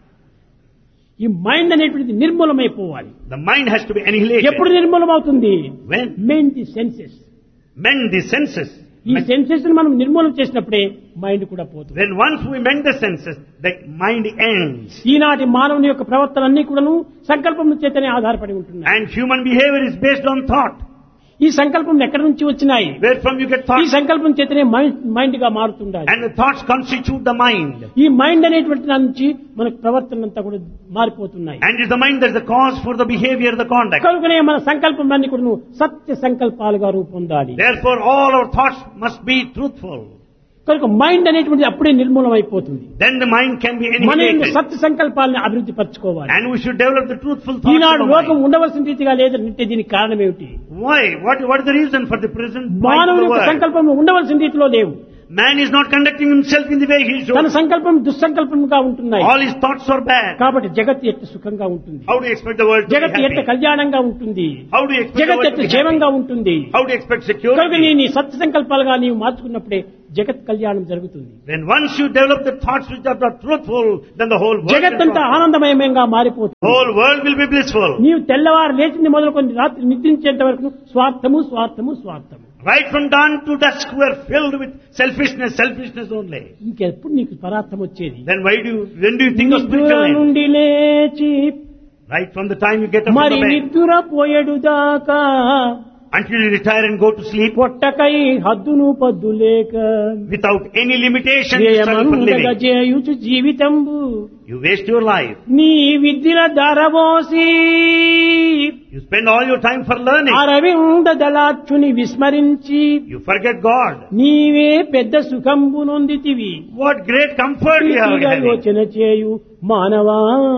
ఈ mind అనేటువంటిది నిర్మూలమైపోవాలి. The mind has to be annihilated. ఎప్పుడు నిర్మూలమవుతుంది? When? Mend the senses. Mend the senses. ఈ senses మనం నిర్మూలన చేసినప్పుడే mind కూడా పోతుంది. When once we mend the senses, the mind ends. ఈనాటి మానవుని యొక్క ప్రవర్తన అన్ని కూడాను సంకల్పం చేతనే ఆధారపడి ఉంటున్నాయి. And human behavior is based on thought. ఈ సంకల్పం ఎక్కడి నుంచి వచ్చినాయి? Where from you get ఈ thoughts? సంకల్పం చేతనే మైండ్ గా మారుతుండాలి. And the thoughts constitute the mind. ఈ మైండ్ అనేటువంటి దాని నుంచి మనకు ప్రవర్తన అంతా కూడా మారిపోతున్నాయి. And it's the mind that's the cause for the behavior, the conduct. కనుకనే మన సంకల్పం అన్ని కూడా సత్య సంకల్పాలుగా రూపొందాలి. Therefore, all our thoughts must be truthful. కనుక మైండ్ అనేటువంటిది అప్పుడే నిర్మూలం అయిపోతుంది. Then the mind can be మన యొక్క annihilated. సత్య సంకల్పాలను అభివృద్ధి పరచుకోవాలి. And we should develop the truthful thoughts Eenadu of the లోకం mind. ఉండవలసిన రీతిగా లేదంటే దీనికి కారణం ఏమిటి? Why? What, what is the reason for the present mind of మానవుని the యొక్క world? సంకల్పం ఉండవలసిన రీతిలో లేవు. Man is not conducting himself in the way he తన should. సంకల్పం దుస్సంకల్పంగా ఉంటున్నాయి. All his thoughts are bad. కాబట్టి జగత్తు ఎట్ట సుఖంగా ఉంటుంది, How do you expect the world to be జగత్తు ఎట్ట happy? కళ్యాణంగా ఉంటుంది, How do you expect the జగత్తు world ఎట్ట to be క్షేమంగా happy? ఉంటుంది. How do you expect కనుక security? నీ నీ సత్య సంకల్పాలుగా నీవు మార్చుకున్నప్పుడే జగత్ కళ్యాణం జరుగుతుంది. Then once you develop the thoughts which are not truthful, then the whole world will జగత్తంతా prosper. ఆనందమయంగా The మారిపోతుంది. whole world will be blissful. నీవు తెల్లవారు లేచింది మొదలుకొని రాత్రి నిద్రించేంత వరకు స్వార్థము స్వార్థము స్వార్థము. Right from dawn to dusk we are filled with selfishness, selfishness only. ఇంకెప్పుడు నీకు పరార్థం వచ్చేది? Then why do you, when do you think of నిద్ర spiritual end? నుండి లేచి Right from the time you get up from మరి the bed నిద్ర పోయేడు దాకా until you retire and go to sleep పొట్టకై హద్దును పద్దు లేక without any limitation you struggle for Jayamangala living. జేయుచు జీవితంబు You waste your life. నీ విద్యల ధరవోసి You spend all your time for learning. Aravinda దళాక్షుని విస్మరించి You forget God. నీవే పెద్ద సుఖంబు నొందితివి. What great comfort you are having. యోచన చేయు మానవా,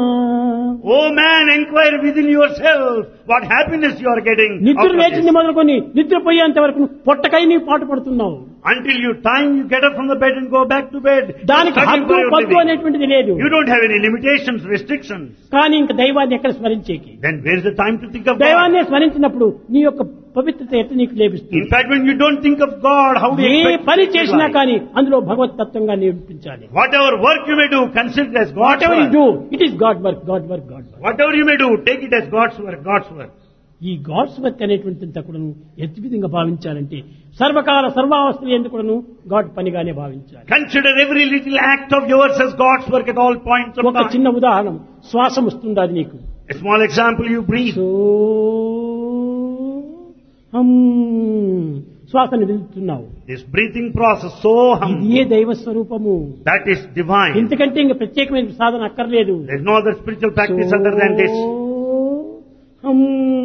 Oh man, inquire within yourself what happiness you are getting నిద్ర out of లేచింది this. మొదలుకొని నిద్రపోయేంత వరకు పొట్టకై నీవు పాటు పడుతున్నావు. Until you time you get up from the bed and go back to bed. దానికి Struggling హద్దు for your పద్దు living. అనేటువంటిది లేదు. You don't have any limitations, restrictions. కానీ ఇంక దైవాన్ని ఎక్కడ స్మరించేకి? Then where is the time to think of God? దైవాన్ని స్మరించినప్పుడు నీ యొక్క పవిత్రత ఎట్ట నీకు లభిస్తుంది? In fact, when you don't think of God, how do you A expect పని to live చేసినా life? కానీ అందులో భగవత్ తత్వంగా నిరూపించాలి. Whatever work you may do, consider it as what God's ever you work. Do it is God work, God work, God work. Whatever you may do, take it as God's work, God's work. ఈ God's work అనేటువంటింత కూడాను ఎట్టి విధంగా భావించాలంటే సర్వకాల సర్వావస్థలు ఎందుకు కూడాను God పనిగానే భావించాలి. Consider every little act of yours as God's work at all points of ఒక time. చిన్న ఉదాహరణ, శ్వాసం వస్తుంది అది నీకు. A small example, you breathe. So హం శ్వాసను వెళ్తున్నావు. This breathing process, so hum, ఇది ఏ దైవ స్వరూపము. that is divine. ఇంతకంటే ఇంకా ప్రత్యేకమైన సాధన అక్కర్లేదు. There is no other spiritual practice other than this. హం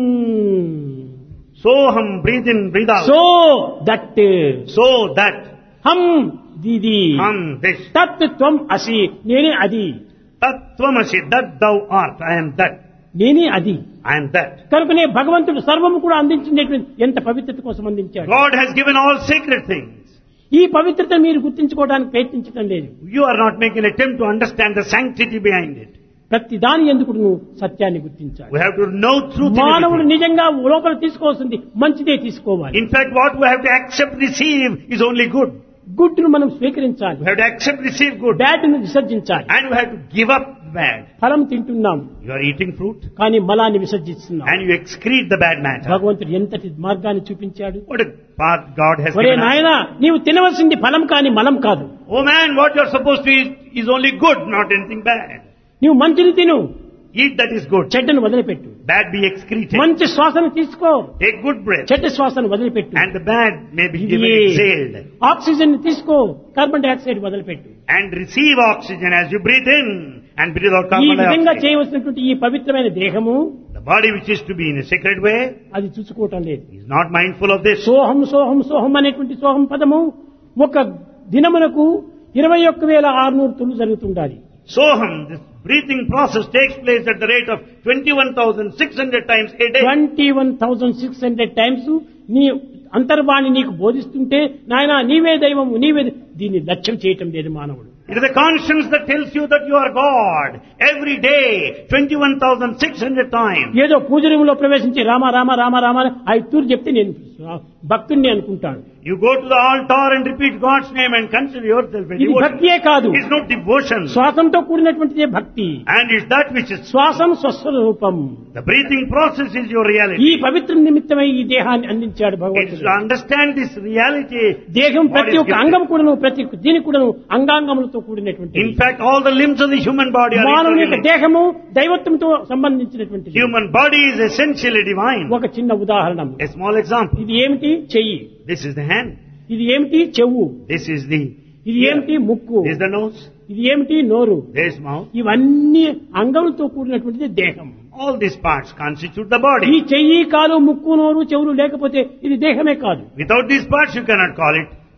So hum, breathe in, breathe out. So that So that, హం దీది hum, this. తత్ త్వం అసి నేనే అది, Tattvamasi, that thou art, I am that, నేనే అది. I am that. కనుకనే భగవంతుడు సర్వము కూడా అందించినటువంటి ఎంత పవిత్రత కోసం అందించాడు. God has given all sacred things. ఈ పవిత్రత మీరు గుర్తించుకోవడానికి ప్రయత్నించడం లేదు. You are not making an attempt to understand the sanctity behind it. ప్రతి దాని ఎందుకు నువ్వు సత్యాన్ని గుర్తించాలి. We have to know truth in మానవుడు everything. నిజంగా లోపల తీసుకోవాల్సింది మంచిదే తీసుకోవాలి. In fact, what we have to accept, receive is only good. Good ను మనం స్వీకరించాలి, We have to accept, receive good. Bad ను విసర్జించాలి. And we have to give up bad. ఫలం తింటున్నాం You are eating fruit కానీ మలాన్ని విసర్జిస్తున్నాం. and you excrete the bad matter. భగవంతుడు ఎంతటి మార్గాన్ని చూపించాడు. What a path God has ఒరే given us. నాయనా, నీవు తినవలసింది ఫలం కాని మలం కాదు. Oh man, what you are supposed to eat is only good, not anything bad. నీవు మంచిని తిను, Eat that is good. చెడ్డను వదిలిపెట్టు. Bad be excreted. మంచి శ్వాసను తీసుకో, Take good breath. చెడ్డ శ్వాసను వదిలిపెట్టు. And the bad may be given ఇది exhaled. ఆక్సిజన్ తీసుకో, కార్బన్ డైఆక్సైడ్ వదిలిపెట్టు. And receive oxygen as you breathe in and breathe out ఈ carbon విధంగా dioxide. చేయవలసినటువంటి ఈ పవిత్రమైన దేహము The body which is to be in a sacred way అది చూసుకోవటం లేదు. is not mindful of this. సోహం సోహం సోహం అనేటువంటి సోహం పదము ఒక దినమునకు ఇరవై ఒక్క వేల ఆరునూరు తులు జరుగుతుండాలి. Soham, this breathing process takes place at the rate of twenty-one thousand six hundred times a day. Twenty one thousand six hundred times నీ అంతర్వాణి నీకు బోధిస్తుంటే నాయనా నీవే దైవము నీవే ద-" దీన్ని లక్ష్యం చేయటం లేదు మానవుడు. It is the conscience that tells you that you are God. Every day, twenty-one thousand six hundred times. ఏదో పూజ రూములో ప్రవేశించి రామ రామ రామ రామ అని ఐదు తూర్లు చెప్తే నేను భక్తుడిని అనుకుంటాను. You go to the altar and repeat God's name and consider yourself a ఇది devotion. భక్తియే కాదు, It's not devotion. శ్వాసంతో కూడినటువంటిదే భక్తి. And it's that which is... శ్వాసం స్వస్వరూపం. The breathing process is your ఈ reality. పవిత్ర నిమిత్తమై ఈ దేహాన్ని అందించాడు It's భగవంతుడు. to understand this reality. దేహం God ప్రతి is ఒక్క gifted. అంగం కూడాను ప్రతి దీని కూడాను అంగాంగములతో కూడినటువంటి In fact, all the limbs of the human body are మానవుని యొక్క interlinked. దేహము దైవత్వంతో సంబంధించినటువంటిది. Human body is essentially divine. ఒక చిన్న ఉదాహరణ, A small example. ఇది ఏమిటి చెయ్యి, This is the hand. ఇది ఏమిటి చెవు, This is the ఇది ear. ఏమిటి ముక్కు, This is the nose. ఇది ఏమిటి నోరు. There is mouth. ఇవన్నీ అంగములతో కూడినటువంటిది దేహం. All these parts constitute the ఈ body. చెయ్యి కాలు ముక్కు నోరు చెవులు లేకపోతే ఇది దేహమే కాదు. Without these parts, you cannot call it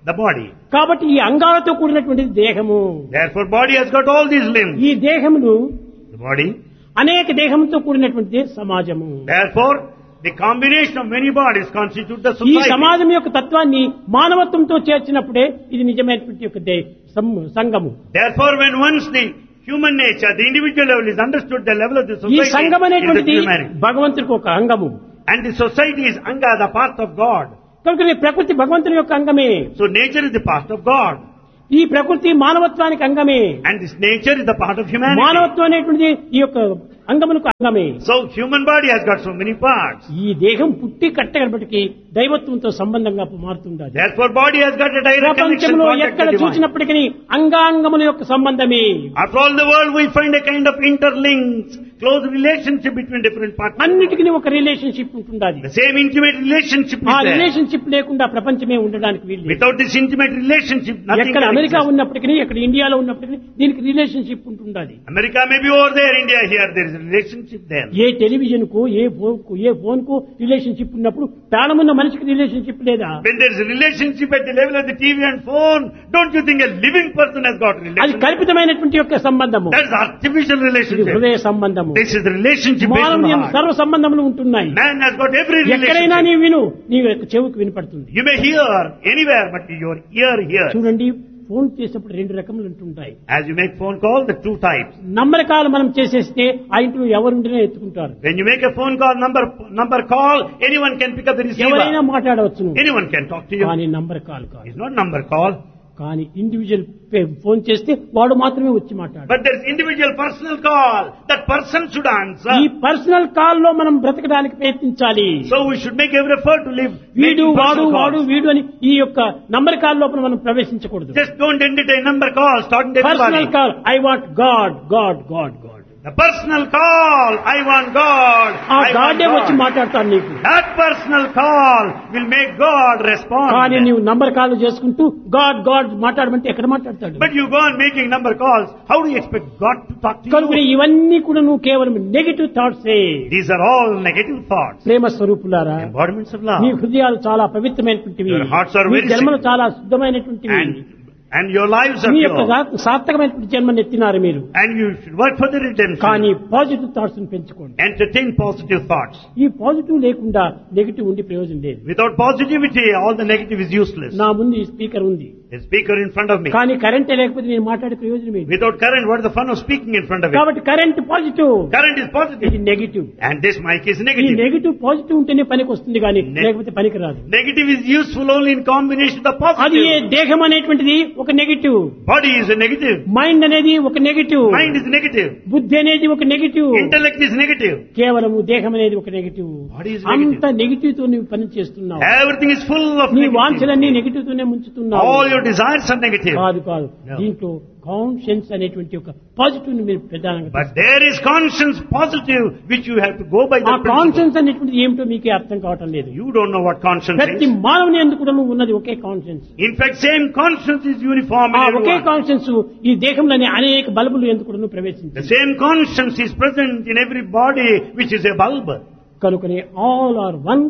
the body. కాబట్టి ఈ అంగాలతో కూడినటువంటి దేహము. Therefore body has got all these limbs. ఈ దేహమును The body. అనేక దేహంతో కూడినటువంటి సమాజము. Therefore the combination of many bodies constitute the ఈ society. సమాజం యొక్క తత్వాన్ని మానవత్వంతో చేర్చినప్పుడే ఇది నిజమైనటువంటి యొక్క దే- సం- సంఘము. Therefore when once the human nature, the individual level is understood, the level of the ఈ society సంఘం is the అనేటువంటిది humanity. భగవంతుడికి ఒక అంగము. And the society is anga, the part of God. కనుక ఈ ప్రకృతి భగవంతుని యొక్క అంగమే. So nature is the part of God. ఈ ప్రకృతి మానవత్వానికి అంగమే. And this nature is the part of humanity. మానవత్వం అనేటువంటిది ఈ యొక్క అంగమునకు అంగమే. So human body has got so many parts. ఈ దేహం పుట్టి కట్టగలపటికి దైవత్వంతో సంబంధంగా మారుతుండాలి. Therefore body has got a direct connection ప్రపంచంలో contact ఎక్కడ with divine. చూసినప్పటికీ అంగాంగముల యొక్క సంబంధమే. After all the world we find a kind of interlinked, close relationship between different parts. అన్నిటికీ ఒక రిలేషన్షిప్ ఉంటుండాలి. The same intimate relationship ఆ is there. రిలేషన్షిప్ లేకుండా ప్రపంచమే ఉండడానికి వీలు లేదు. Without this intimate relationship, nothing ఎక్కడ can అమెరికా exist. ఉన్నప్పటికీ ఎక్కడ ఇండియాలో ఉన్నప్పటికీ దీనికి రిలేషన్షిప్ ఉంటుండాలి. America may be over there, India here, there is a relationship there. A television కు ఏ ఫోన్ కు ఏ ఫోన్ కు రిలేషన్షిప్ ఉన్నప్పుడు ప్రాణమున్న మనిషికి రిలేషన్షిప్ లేదా? When there is a relationship at the level of the T V and phone, don't you think a living person has got అది relationship? కల్పితమైనటువంటి యొక్క సంబంధము. That is artificial ఇది relationship. హృదయ సంబంధము. This is the relationship based on మానవుని the యందు heart. సర్వ సంబంధములు ఉంటున్నాయి. Man has got every ఎక్కడైనా relationship. నీ విను నీ యొక్క చెవుకు వినపడుతుంది. You may hear anywhere, but your ear hears. చూడండి, ఫోన్ చేసేప్పుడు రెండు రకములు ఉంటుంటాయి. As you make phone call, the two types. నమ్మకాలు మనం చేసేస్తే ఆ ఇంట్లో ఎవరుండినా ఎత్తుకుంటారు. When you make a phone call, number number call, anyone can pick up the ఎవరైనా receiver. మాట్లాడవచ్చును. Anyone can talk to you. కానీ నంబర్ కాల్ కాదు. It's not number call, కానీ individual phone చేస్తే వాడు మాత్రమే వచ్చి మాట్లాడు. but there's individual personal call. That person should answer. ఈ పర్సనల్ కాల్ లో మనం బ్రతకడానికి ప్రయత్నించాలి. So we should make every effort to live. వీడు making వాడు personal వాడు calls. వీడు అని ఈ యొక్క నంబర్ కాల్ లోపల మనం ప్రవేశించకూడదు. Just don't entertain number calls, talking to personal everybody. Call, I want God God God God. The personal call, I want God. ఆ I want గాడే వచ్చి God. మాట్లాడతాను నీకు. That personal call will make God respond. కానీ నీవు number call చేసుకుంటూ God God మాట్లాడమంటే ఎక్కడ మాట్లాడతాడు? But you go on making number calls. How do you expect God to talk to కనుక you? ఇవన్నీ కూడా నువ్వు కేవలం negative thoughts. These are all negative thoughts. ప్రేమ స్వరూపులారా, Embodiments of love. మీ హృదయాలు చాలా పవిత్రమైనటువంటివి. Your hearts are me very జన్మలు simple. చాలా శుద్ధమైనటువంటివి. And, and your lives are మీ యొక్క pure. సా- సార్థకమైనటువంటి జన్మను ఎత్తినారు మీరు. And you should work for the కానీ redemption. పాజిటివ్ థాట్స్ పెంచుకోండి. Entertain positive thoughts. ఈ పాజిటివ్ లేకుండా నెగటివ్ ఉండి ప్రయోజనం లేదు. Without positivity, all the negative is useless. నా ముందు ఈ స్పీకర్ ఉంది, A speaker in front of me. కానీ కరెంటే లేకపోతే నేను మాట్లాడే ప్రయోజనం ఏంటి? Without current, what is the fun of speaking in front of it? కాబట్టి కరెంట్ పాజిటివ్, Current is ఇది positive. Negative. And this mic is ఈ negative. నెగిటివ్ పాజిటివ్ ఉంటేనే పనికి వస్తుంది కానీ Ne- లేకపోతే పనికి రాదు. Negative is useful only in combination with the అది ఏ positive. దేహం అనేటువంటిది ఒక negative, Body is a negative. Mind అనేది ఒక నెగిటివ్, Mind is negative. బుద్ధి అనేది ఒక నెగిటివ్, Intellect is negative. కేవలము దేహం అనేది ఒక నెగిటివ్. Body is negative. అంత నెగిటివ్ తో నువ్వు పని చేస్తున్నావు. Everything is full of నీ వాంఛలన్నీ negativity. నెగిటివ్ తోనే ముంచుతున్నావు. All your desires are negative. కాదు కాదు, No. దీంట్లో కాన్షియన్స్ అనేటువంటి ఒక పాజిటివ్ ని మీరు ప్రధానంగా But there is conscience positive which you have to go by ఆ the principle. కాన్షియన్స్ అనేటువంటిది ఏమిటో మీకే అర్థం కావటం లేదు. You don't know what conscience ప్రతి is. మానవుని ఎందుకు కూడా ఉన్నది ఒకే conscience. In fact, same conscience is uniform in ఆ ఒకే everyone. కాన్షియన్స్ ఈ దేహంలోని అనేక బల్బులు ఎందుకు కూడా The ప్రవేశించింది. same conscience is present in every body which is a bulb. కనుకనే all are one,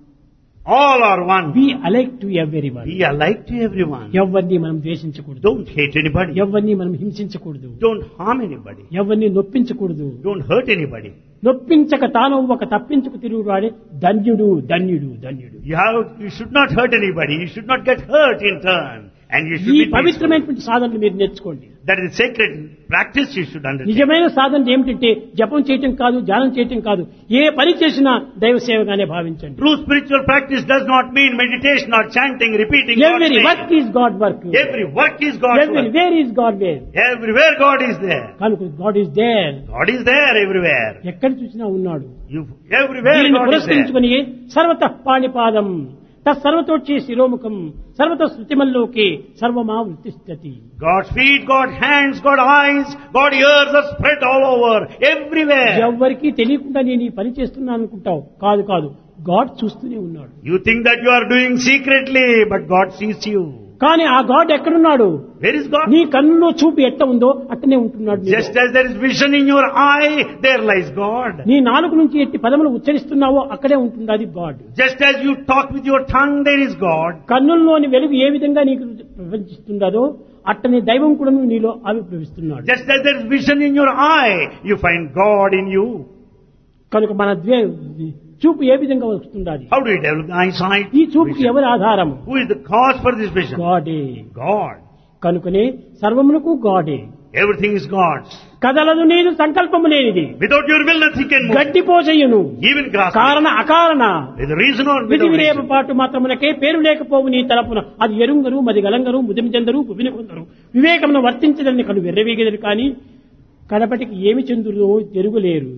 All are one. B alike to every one. Be alike to everyone. ఎవరిని మనం ద్వేషించకూడదు, Don't hate anybody. ఎవరిని మనం హింసించకూడదు, Don't harm anybody. ఎవరిని నొప్పించకూడదు. Don't hurt anybody. నొప్పించక తాను ఒక తప్పించుకు తిరుగురాడే ధన్యుడు ధన్యుడు ధన్యుడు. You have, you should not hurt anybody. You should not get hurt in turn. And you should ఈ be peaceful. పవిత్రమైనటువంటి సాధనలు మీరు నేర్చుకోండి. That is sacred practice you should undertake. నిజమైన సాధన ఏమిటంటే జపం చేయటం కాదు, ధ్యానం చేయటం కాదు, ఏ పని చేసినా దైవ సేవగానే భావించండి. True spiritual practice does not mean meditation or chanting, repeating God's ఎవరి name. Work is God work, Every work is God's ఎవరి work. Where is God where. Everywhere God is there. కనుక God is there, God is there everywhere. ఎక్కడ చూసినా ఉన్నాడు. You, everywhere దీనిని God is there. పురస్కరించుకుని సర్వత పాణిపాదం తత్సర్వతోచ్చి శిరోముఖం సర్వత శృతిమల్లోకి సర్వమా వృత్తిష్టతి. God's feet, God's hands, God's eyes, God's ears are spread all over, everywhere. ఎవ్వరికీ తెలియకుండా నేను ఈ పని చేస్తున్నాను అనుకుంటావు. కాదు కాదు, గాడ్ చూస్తూనే ఉన్నాడు. You think that you are doing secretly, but God sees you. కానీ ఆ గాడ్ ఎక్కడున్నాడు? Where is God? నీ కన్నులో చూపు ఎట్ట ఉందో అట్టనే ఉంటున్నాడు నీలో. Just as there is vision in your eye, there lies God. నీ నాలుగు నుంచి ఎట్టి పదములు ఉచ్చరిస్తున్నావో అక్కడే ఉంటుంది అది God. Just as you talk with your tongue, there is God. కన్నుల్లోని వెలుగు ఏ విధంగా నీకు ప్రపంచిస్తుందో అట్టనే దైవం కూడా నీలో ఆవిర్భవిస్తున్నాడు. Just as there is vision in your eye, you find God in you. కనుక మన ద్వే చూపు ఏ విధంగా వస్తుండాలి? How do you develop the eyesight? ఈ చూపుకి ఎవరి ఆధారం? Who is the cause for this vision? గాడే. God. కనుకనే సర్వమునకు గాడే. Everything is God's. కదలదు నేను సంకల్పము లేనిది. Without your will, nothing can move. గడ్డిపోజయ్యును. Even grass. కారణ అకారణ. With reason or విధి without విరేప reason. పాటు మాత్రమునకే పేరు లేకపోవు నీ తలపున అది ఎరుంగరు మది గలంగరు ముదిమిచెందరు భువిని కొందరు వివేకమును వర్తించదని కను వెర్రవీగెదరు కానీ కడపటికి ఏమి చెందురో జరుగులేరు.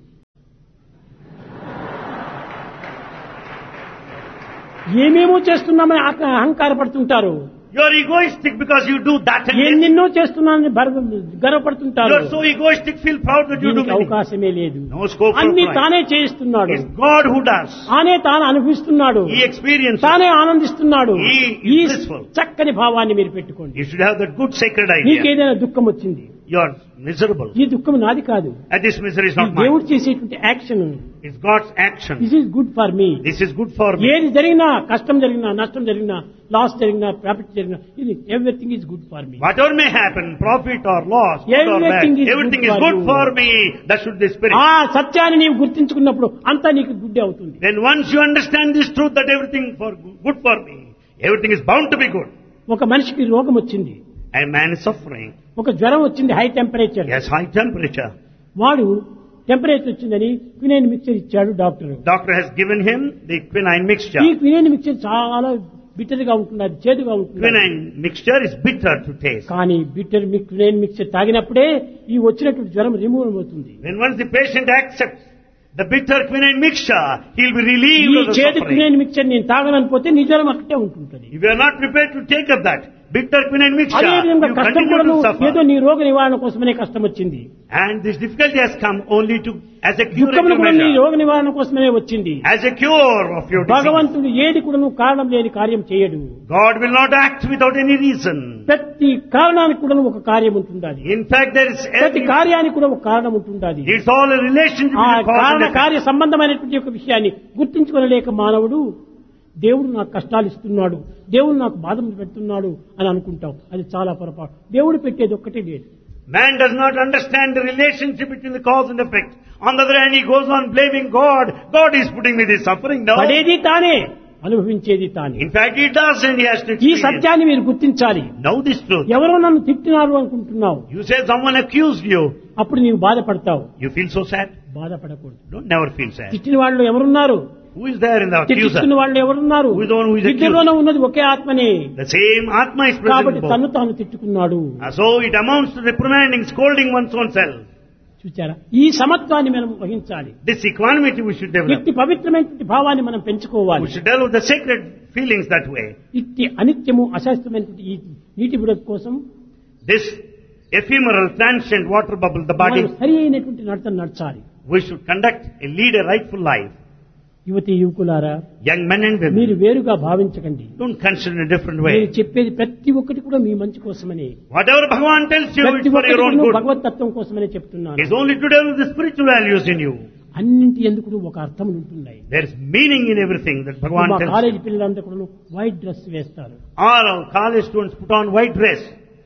ఏమేమో చేస్తున్నామని అహంకారపడుతుంటారు. You are egoistic because you do that and this. ఎన్నెన్నో చేస్తున్నానని గర్వపడుతుంటారు. You are so egoistic, feel proud that you do దీనికి many. అవకాశమే లేదు. No scope for అన్ని pride. తానే చేయిస్తున్నాడు. It's God who does. తానే తాను అనుభవిస్తున్నాడు. He experiences. తానే ఆనందిస్తున్నాడు. He is ఈ blissful. చక్కని భావాన్ని మీరు పెట్టుకోండి. You should have that good sacred idea. నీకేదైనా దుఃఖం వచ్చింది, You are miserable. ఈ దుఃఖం నాది కాదు, And this misery is ఈ not mine. దేవుడు చేసేటువంటి action. It's God's action. This is good for me. This is good for me. ఏది జరిగినా, కష్టం జరిగినా, నష్టం జరిగినా, లాస్ జరిగినా, ప్రాఫిట్ జరిగినా, ఇది everything is good for me. Whatever may happen, profit or loss, good or bad, Everything is everything good is for good you. for me. That should be the spirit. ఆ సత్యాన్ని నీవు గుర్తించుకున్నప్పుడు అంతా నీకు గుడ్డే అవుతుంది. Then once you understand this truth that everything for good for me, everything is bound to be good. ఒక మనిషికి రోగం వచ్చింది, And man is suffering. ఒక జ్వరం వచ్చింది, high temperature. He has high temperature. వాడు టెంపరేచర్ వచ్చిందని క్వినైన్ మిక్చర్ ఇచ్చాడు doctor. Doctor has given him the quinine mixture. ఈ క్వినైన్ మిక్చర్ చాలా బిటర్ గా ఉంటుంది, అది చేదుగా ఉంటుంది. Quinine mixture is bitter to taste. కానీ బిటర్ క్వినైన్ మిక్చర్ తాగినప్పుడే ఈ వచ్చినటువంటి జ్వరం రిమూవ్ అవుతుంది. When once the patient accepts the bitter quinine mixture, he will be relieved ఈ of the చేదు suffering. క్వినైన్ మిక్చర్ నేను తాగనని పోతే నీ జ్వరం అక్కడే ఉంటుంటుంది. If you are not prepared to take up that bitter quinine mixture, అదే విధంగా you కష్టం continue కూడా to suffer. ఏదో నీ రోగ నివారణ కోసమనే కష్టం వచ్చింది. And this difficulty has come only to as a cure దుఃఖం కూడా నీ measure, రోగ నివారణ కోసమే వచ్చింది. as a cure of your disease. భగవంతుడు ఏది కూడా కారణం లేని కార్యం చేయడు. God will not act without any reason. ప్రతి కారణానికి కూడా ఒక కార్యం ఉంటుండాలి. In fact, there is ప్రతి every, కార్యానికి కూడా ఒక కారణం ఉంటుండాలి. it's all a relationship ఆ between cause కారణ and effect. కార్య సంబంధమైనటువంటి ఒక విషయాన్ని గుర్తించుకోలేక మానవుడు దేవుడు నాకు కష్టాలు ఇస్తున్నాడు, దేవుడు నాకు బాధలు పెడుతున్నాడు అని అనుకుంటాం. అది చాలా పొరపాటు. దేవుడు పెట్టేది ఒక్కటే లేదు. Man does not understand the relationship between the cause and effect. On the other hand, he goes on blaming God. God is putting me this suffering. No. పడేది తానే, అనుభవించేది తానే. In fact, he does and he has to ఈ experience. సత్యాన్ని మీరు గుర్తించాలి. Know this truth. ఎవరో నన్ను తిట్టినారు అనుకుంటున్నావు, You say someone accused you. అప్పుడు నీవు బాధపడతావు. You feel so sad? బాధపడకూడదు. Don't never feel sad. తిట్టిన వాళ్ళు ఎవరున్నారు? Who is there in the accuser? తిట్టిస్తున్న వాళ్ళు ఎవరున్నారు? Who is the one who is accused? ఇద్దరిలోనే ఉన్నది ఒకే ఆత్మనే. The same Atma is present కాబట్టి in both. తను తాను తిట్టుకున్నాడు. Uh, So it amounts to reprimanding, scolding one's own self. చూచారా? ఈ సమత్వాన్ని మనం వహించాలి. This equanimity we should develop. ఇట్టి పవిత్రమైనటువంటి భావాన్ని మనం We పెంచుకోవాలి. should develop the sacred feelings that way. ఇట్టి అనిత్యము అశాస్త్రమైనటువంటి ఈ నీటి బుడగ కోసం This ephemeral, transient water bubble, the body, మనం సరి అయినటువంటి నడతను నడచాలి. we should conduct a lead a rightful life. యువతి యువకులారా, Young men and మీరు women, వేరుగా భావించకండి. don't consider in a different నేను way. చెప్పేది ప్రతి ఒక్కటి కూడా మీ మంచి కోసమని, Whatever Bhagavan tells you, ప్రతి it's for ఒక్కటి your own కూడా good. భగవత్ తత్వం కోసమని చెప్తున్నాను. It's only to develop the spiritual values in you. అన్నింటి ఎందుకు ఒక అర్థం ఉంటున్నాయి. There is meaning in everything that Bhagavan మా tells కాలేజీ you. పిల్లలంతా కూడా వైట్ డ్రెస్ వేస్తారు. All our college students put on white dress.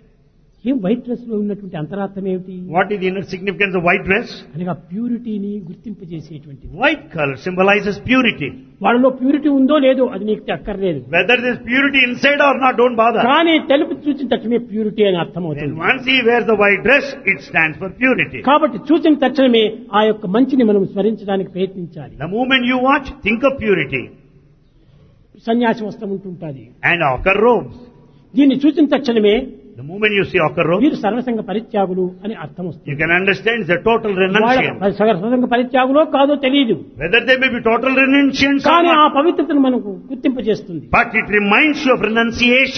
ఏం వైట్ డ్రెస్ లో ఉన్నటువంటి అంతరార్థం ఏమిటి? What is the inner significance of white dress? అనగా ప్యూరిటీని గుర్తింపజేసేటువంటిది. White color symbolizes purity. వాళ్ళలో ప్యూరిటీ ఉందో లేదో అది నీకు అక్కర్లేదు. Whether there is purity inside or not, don't bother. కానీ తెలుపు చూసిన తక్షణమే ప్యూరిటీ అని అర్థం Then అవుతుంది. once he wears the white dress, it stands for purity. కాబట్టి చూసిన తక్షణమే ఆ యొక్క మంచిని మనం స్మరించడానికి ప్రయత్నించాలి. The moment you watch, think of purity. సన్యాసి వస్త్రం ఉంటుంటుంది. And ochre robes. దీన్ని చూసిన తక్షణమే The moment you see ochre robes, వీరు సర్వసంగ పరిత్యాగులు అని అర్థం you వస్తుంది. can understand it's a total వాళ్ళ renunciant. సర్వసంగ పరిత్యాగులో కాదో తెలియదు, Whether they may be total renunciants or కానీ ఆ not, పవిత్రతను మనకు గుర్తింపజేస్తుంది. but it reminds you of renunciation.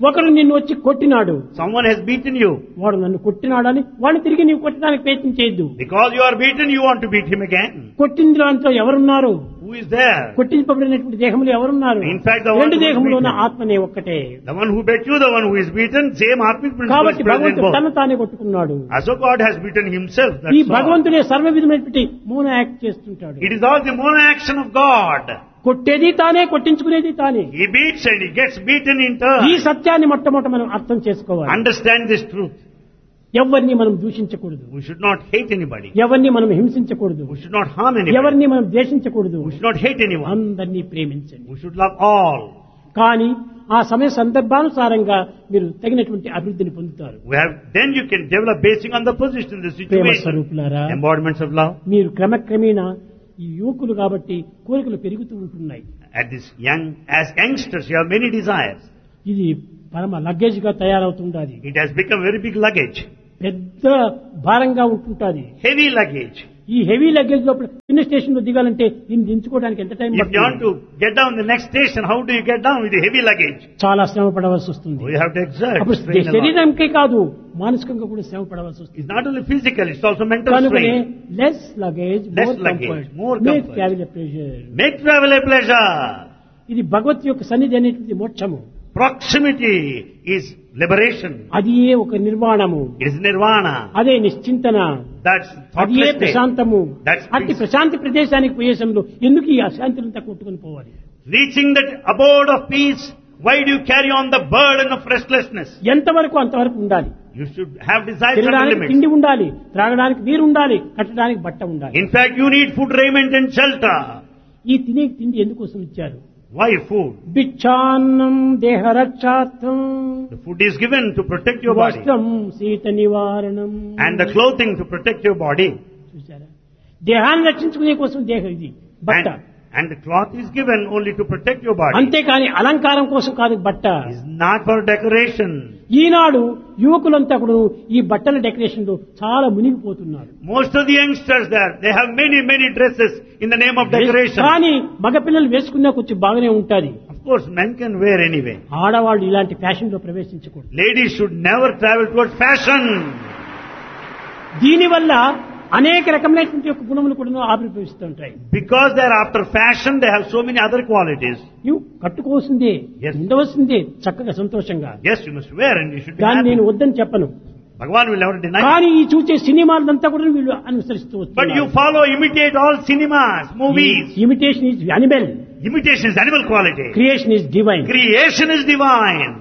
ఒకరు నిన్ను వచ్చి కొట్టినాడు, Someone has beaten you. వాడు నన్ను కొట్టినాడని వాడిని తిరిగి నీవు కొట్టడానికి ప్రయత్నం చేయొద్దు. Because you are beaten, you want to beat him again. కొట్టిన దాంట్లో ఎవరున్నారు? Who is there? కొట్టింపబడినటువంటి దేహంలో ఎవరున్నారు? In fact, the one రెండు who is దేహంలో ఉన్న beaten. ఆత్మనే ఒక్కటే. The one who beat you, the one who is beaten, same Atmic principle is కాబట్టి present in భగవంతుడు both. తను తానే కొట్టుకున్నాడు. As so God has beaten himself, ఈ that's all. భగవంతుడే సర్వ విధమైనటువంటి మౌన యాక్ట్ చేస్తుంటాడు. It is all the mono action of God. కొట్టేది తానే, కొట్టించుకునేది తానే. He beats and he gets beaten in ఈ turn. సత్యాన్ని మొట్టమొదట మనం అర్థం చేసుకోవాలి. Understand this truth. ఎవరిని మనం దూషించకూడదు, We should not hate anybody. ఎవరిని మనం హింసించకూడదు, We should not harm anybody. ఎవరిని మనం ద్వేషించకూడదు. We should not hate anyone. అందరినీ ప్రేమించండి. We should love all. కానీ ఆ సమయ సందర్భానుసారంగా మీరు తగినటువంటి అభివృద్ధిని పొందుతారు. We have, then you can develop basing on the position, the Prema situation. స్వరూపులారా, Embodiments of love. మీరు క్రమక్రమేణా ఈ యువకులు కాబట్టి కోరికలు పెరుగుతూ ఉంటున్నాయి. At this young, as youngsters, you have many desires. ఇది పరమ లగేజ్ గా తయారవుతుండాలి. It has become very big luggage. పెద్ద భారంగా ఉంటుంటాది. Heavy luggage. ఈ హెవీ లగేజ్ లోపల చిన్న స్టేషన్ లో దిగాలంటే దీన్ని దించుకోవడానికి ఎంత టైం If you want పడుతుంది? to get down the next station, how do you get down with the heavy luggage? చాలా శ్రమ పడవలసి వస్తుంది. We have to exert. అప్పుడు strain a lot. శరీరంకే కాదు మానసికంగా కూడా శ్రమ పడవలసి వస్తుంది. It's not only physical, it's also mental కనుకనే strain. Less luggage Less more luggage, comfort more make comfort. Travel pressure. Make travel a pleasure. ఇది భగవత్ యొక్క సన్నిధి అనేటువంటి మోక్షము. Proximity is liberation. అది ఏ ఒక నిర్వాణము, It is nirvana. అదే నిశ్చింతన, That's అది ఏ thoughtless state. ప్రశాంతము. That's అట్టి peace. ప్రశాంతి ప్రదేశానికి పోయే సమయంలో ఎందుకు ఈ అశాంతులంతా కొట్టుకుని పోవాలి? Reaching that abode of peace, why do you carry on the burden of restlessness? ఎంతవరకు అంతవరకు ఉండాలి. You should have desires and తినడానికి limits. తిండి ఉండాలి, త్రాగడానికి నీరు ఉండాలి, కట్టడానికి బట్ట ఉండాలి. In fact, you need food, raiment and shelter. ఈ తినే తిండి ఎందుకోసం ఇచ్చారు? Why food? బిచ్చాన్నం దేహరక్షార్థం, The food is given to protect your body. వస్త్రం శీత నివారణం. And the clothing to protect your body. చూసారా, దేహాన్ని రక్షించుకునే కోసం దేహం ఇది బట్ట. And, and the cloth is given only to protect your body. అంతేకాని అలంకారం కోసం కాదు బట్ట. It's not for decoration. ఈనాడు యువకులంతా కూడా ఈ బట్టల డెకరేషన్ లో చాలా మునిగిపోతున్నారు. Most of the youngsters there, they have many, many dresses in the name of decoration. కానీ మగపిల్లలు వేసుకున్నా కొంచెం బాగానే ఉంటది. Of course, men can wear anyway. ఆడవాళ్ళు ఇలాంటి ఫ్యాషన్ లో ప్రవేశించకూడదు. Ladies should never travel towards fashion. దీనివల్ల అనేక రకమైనటువంటి యొక్క గుణములు కూడా ఆవిర్భవిస్తుంటాయి. Because they're after fashion, they have so many other qualities. నువ్వు కట్టుకోవాల్సిందే, Yes. ఉండవలసిందే చక్కగా సంతోషంగా. Yes, you must wear and you should be దాన్ని happy. నేను వద్దని చెప్పను. Bhagavan will never deny. కానీ ఈ చూసే సినిమాలంతా కూడా వీళ్ళు అనుసరిస్తూ But you వస్తున్నారు. follow, imitate all cinemas, movies. Imitation is animal, Imitation is animal quality. Creation is divine. Creation is divine.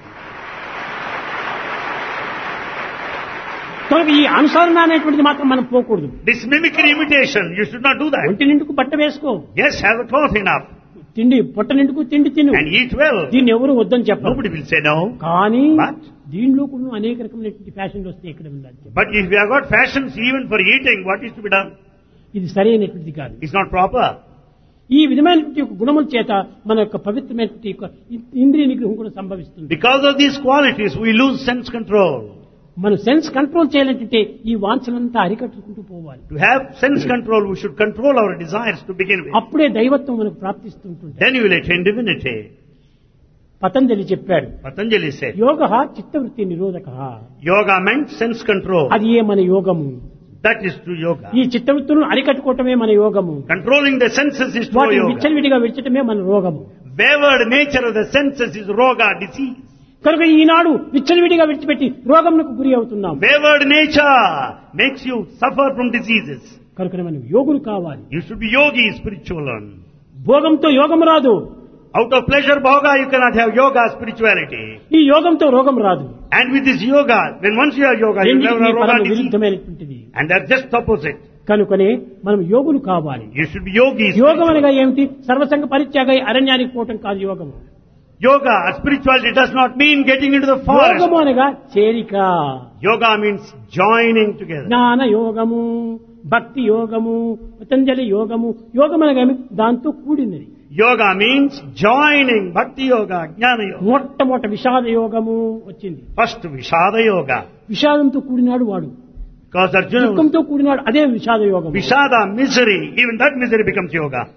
కనుక ఈ అనుసరణ అనేటువంటిది మాత్రం మనం పోకూడదు. This mimicry imitation, you should not do that. ఒంటి నిండుకు బట్ట వేసుకో, Yes, have the cloth enough తిండి పొట్ట నిండుకు తిండి తిను, and eat well. దీన్ని ఎవరు వద్దని చెప్పరు. Nobody will say no. కానీ But, దీనిలో కూడా అనేక రకమైనటువంటి ఫ్యాషన్లు వస్తే ఇక్కడ ఉండాలి. but if you have got fashions even for eating, what is to be done? ఇది సరైనటువంటిది కాదు. It's not proper. ఈ విధమైనటువంటి యొక్క గుణముల చేత మన యొక్క పవిత్రమైనటువంటి యొక్క ఇంద్రియ నిగ్రహం కూడా సంభవిస్తుంది. Because of these qualities, we lose sense control. మనం సెన్స్ కంట్రోల్ చేయాలంటే ఈ వాంఛనంతా అరికట్టుకుంటూ పోవాలి. To have sense control, we should control our desires to begin with. అప్పుడే దైవత్వం మనకు ప్రాప్తిస్తుంటుంది. Then you will attain divinity. Patanjali చెప్పాడు, Patanjali said, యోగ చిత్తవృత్తి నిరోధక. yoga meant sense control. అది ఏ మన యోగము. That is true yoga. ఈ చిత్తవృత్తులను అరికట్టుకోవటమే మన యోగము. Controlling the senses is true వాటిని yoga. విచ్చలవిడిగా విడిచటమే మన రోగము. Wayward nature of the senses is roga, disease. కనుక ఈనాడు విచ్చలవిడిగా విడిచిపెట్టి రోగమునకు గురి అవుతున్నాం. Wayward nature makes you suffer from diseases. కనుక మనం యోగులు కావాలి. You should be yogi, spiritual one. భోగంతో యోగం రాదు. Out of pleasure bhoga, you cannot have yoga, spirituality. ఈ యోగంతో రోగం రాదు. And with this yoga, when once you have yoga, you never రెండింటినీ have పరమ roga, disease. విరుద్ధమైనటువంటిది. And they're just opposite. కనుకనే మనం యోగులు కావాలి. You should be yogi. యోగం అనగా spiritual. ఏమిటి? సర్వసంగ పరిత్యాగై అరణ్యానికి పోవటం కాదు యోగము. Yoga, spirituality does not mean getting into the forest. యోగము అనగా చేరిక. Yoga means joining together. జ్ఞాన యోగము, భక్తి యోగము, పతంజలి యోగము. యోగం అనగా ఏమి? దాంతో కూడినది. Yoga means joining. Bhakti yoga, jnana yoga. మొట్టమొదట విషాద యోగము వచ్చింది. First Vishada yoga. విషాదంతో కూడినాడు వాడు, Because Arjuna was దుఃఖంతో కూడినాడు, అదే విషాద యోగం. Vishada, misery, even that misery becomes yoga.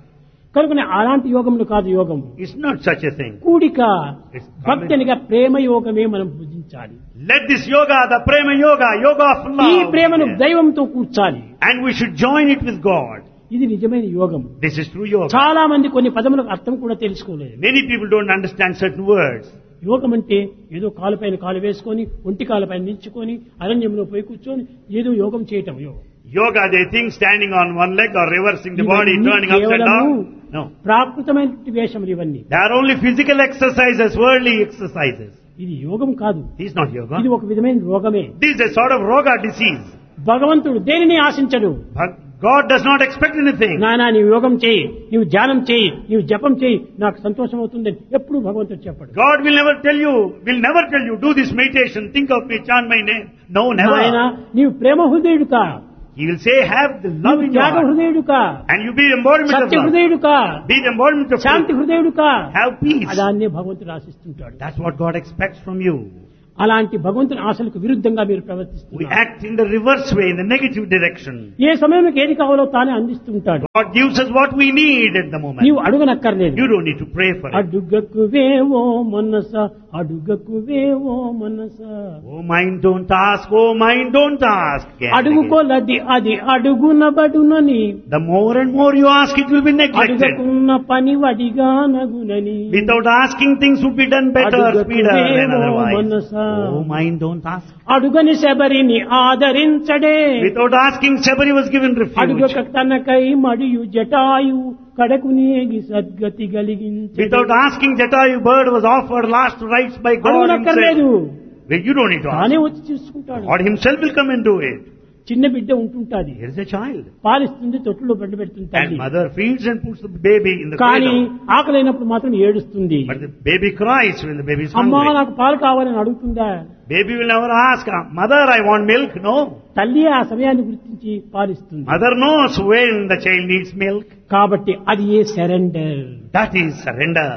కనుక అలాంటి యోగములు కాదు యోగము. It's not such a thing. కూడిక It's భక్తి అనగా ప్రేమ యోగమే మనం పూజించాలి. Let this yoga, the prema yoga, yoga of ఈ love, ప్రేమను దైవంతో కూర్చాలి. and we should join it with God. ఇది నిజమైన యోగం. This is true yoga. చాలా మంది కొన్ని పదములకు అర్థం కూడా తెలుసుకోలేదు. Many people don't understand certain words. యోగం అంటే ఏదో కాలుపైన కాలు వేసుకొని ఒంటి కాలుపైన నిల్చుకొని అరణ్యంలో పోయి కూర్చొని ఏదో యోగం చేయటం యోగం. Yoga, they think standing on one leg or reversing the body, ఇవన్నీ turning upside కేవలము down. No. ప్రాకృతమైనటువంటి వేషములు ఇవన్నీ. They are only physical exercises, worldly exercises. ఇది యోగం కాదు. This is not yoga. ఇది ఒక విధమైన రోగమే. This is a sort of roga disease. భగవంతుడు దేనిని ఆశించడు. But God does not expect anything. నానా నీవు యోగం చేయి, నీవు ధ్యానం చేయి, నీవు జపం చేయి, నాకు సంతోషం అవుతుంది ఎప్పుడు భగవంతుడు చెప్పడు. God will never tell you, will never tell you, do this meditation, think of me, chant my name. No, ఆయన never. నీవు ప్రేమ హృదయుడు కా, He will say, have the love in your Tyaga heart. హృదయుడు కా, And you be the embodiment of Satya love. హృదయుడు కా, Be the embodiment of Shanti truth. హృదయుడు కా. Have peace. దాన్నే భగవంతుడు ఆశిస్తుంటాడు. That's what God expects from you. అలాంటి భగవంతుని ఆశలకు విరుద్ధంగా మీరు We ప్రవర్తిస్తున్నారు. act in the reverse way, in the negative direction. ఏ సమయంలో ఏది కావాలో తానే అందిస్తుంటాడు. God gives us what we need at the moment. నీవు అడుగనక్కర్లేదు. You don't need to pray for it. అడుగకువేవో మనస, అడుగకువేవో మనస. Oh mind, don't ask. Oh mind, don't ask. Again and again. అడుగుకోలది అది అడుగునబడునని, The more and more you ask, it will be neglected. అడుగకున్న పని వడిగా నగునని. Without asking, things would be done better, speeder than otherwise. మనస. Oh mind, don't ask. అడుగని శబరిని ఆదరించడే. Without asking, Sabari was given refuge. అడుగక తనకై మడియు Jatayu కడకు నేగి సద్గతి కలిగించే. Without asking, Jatayu bird was offered last rites by God అడుగనక్కర్లేదు. himself. Well, you don't need to ask. తానే వచ్చి చూసుకుంటాడు. God himself will come and do it. చిన్న బిడ్డ ఉంటుంటాది, Here is a child. పాలిస్తుంది, తొట్టులో బండ పెడుతుంది And తల్లి. mother feeds and puts the baby in the కానీ cradle. ఆకలైనప్పుడు మాత్రం ఏడుస్తుంది. But the baby cries when the baby is అమ్మా hungry. నాకు పాలు కావాలని అడుగుతుందా? Baby will never ask, mother, I want milk. No. తల్లి ఆ సమయాన్ని గుర్తించి పాలిస్తుంది. Mother knows when the child needs milk. కాబట్టి అది ఏ సరెండర్. That is surrender.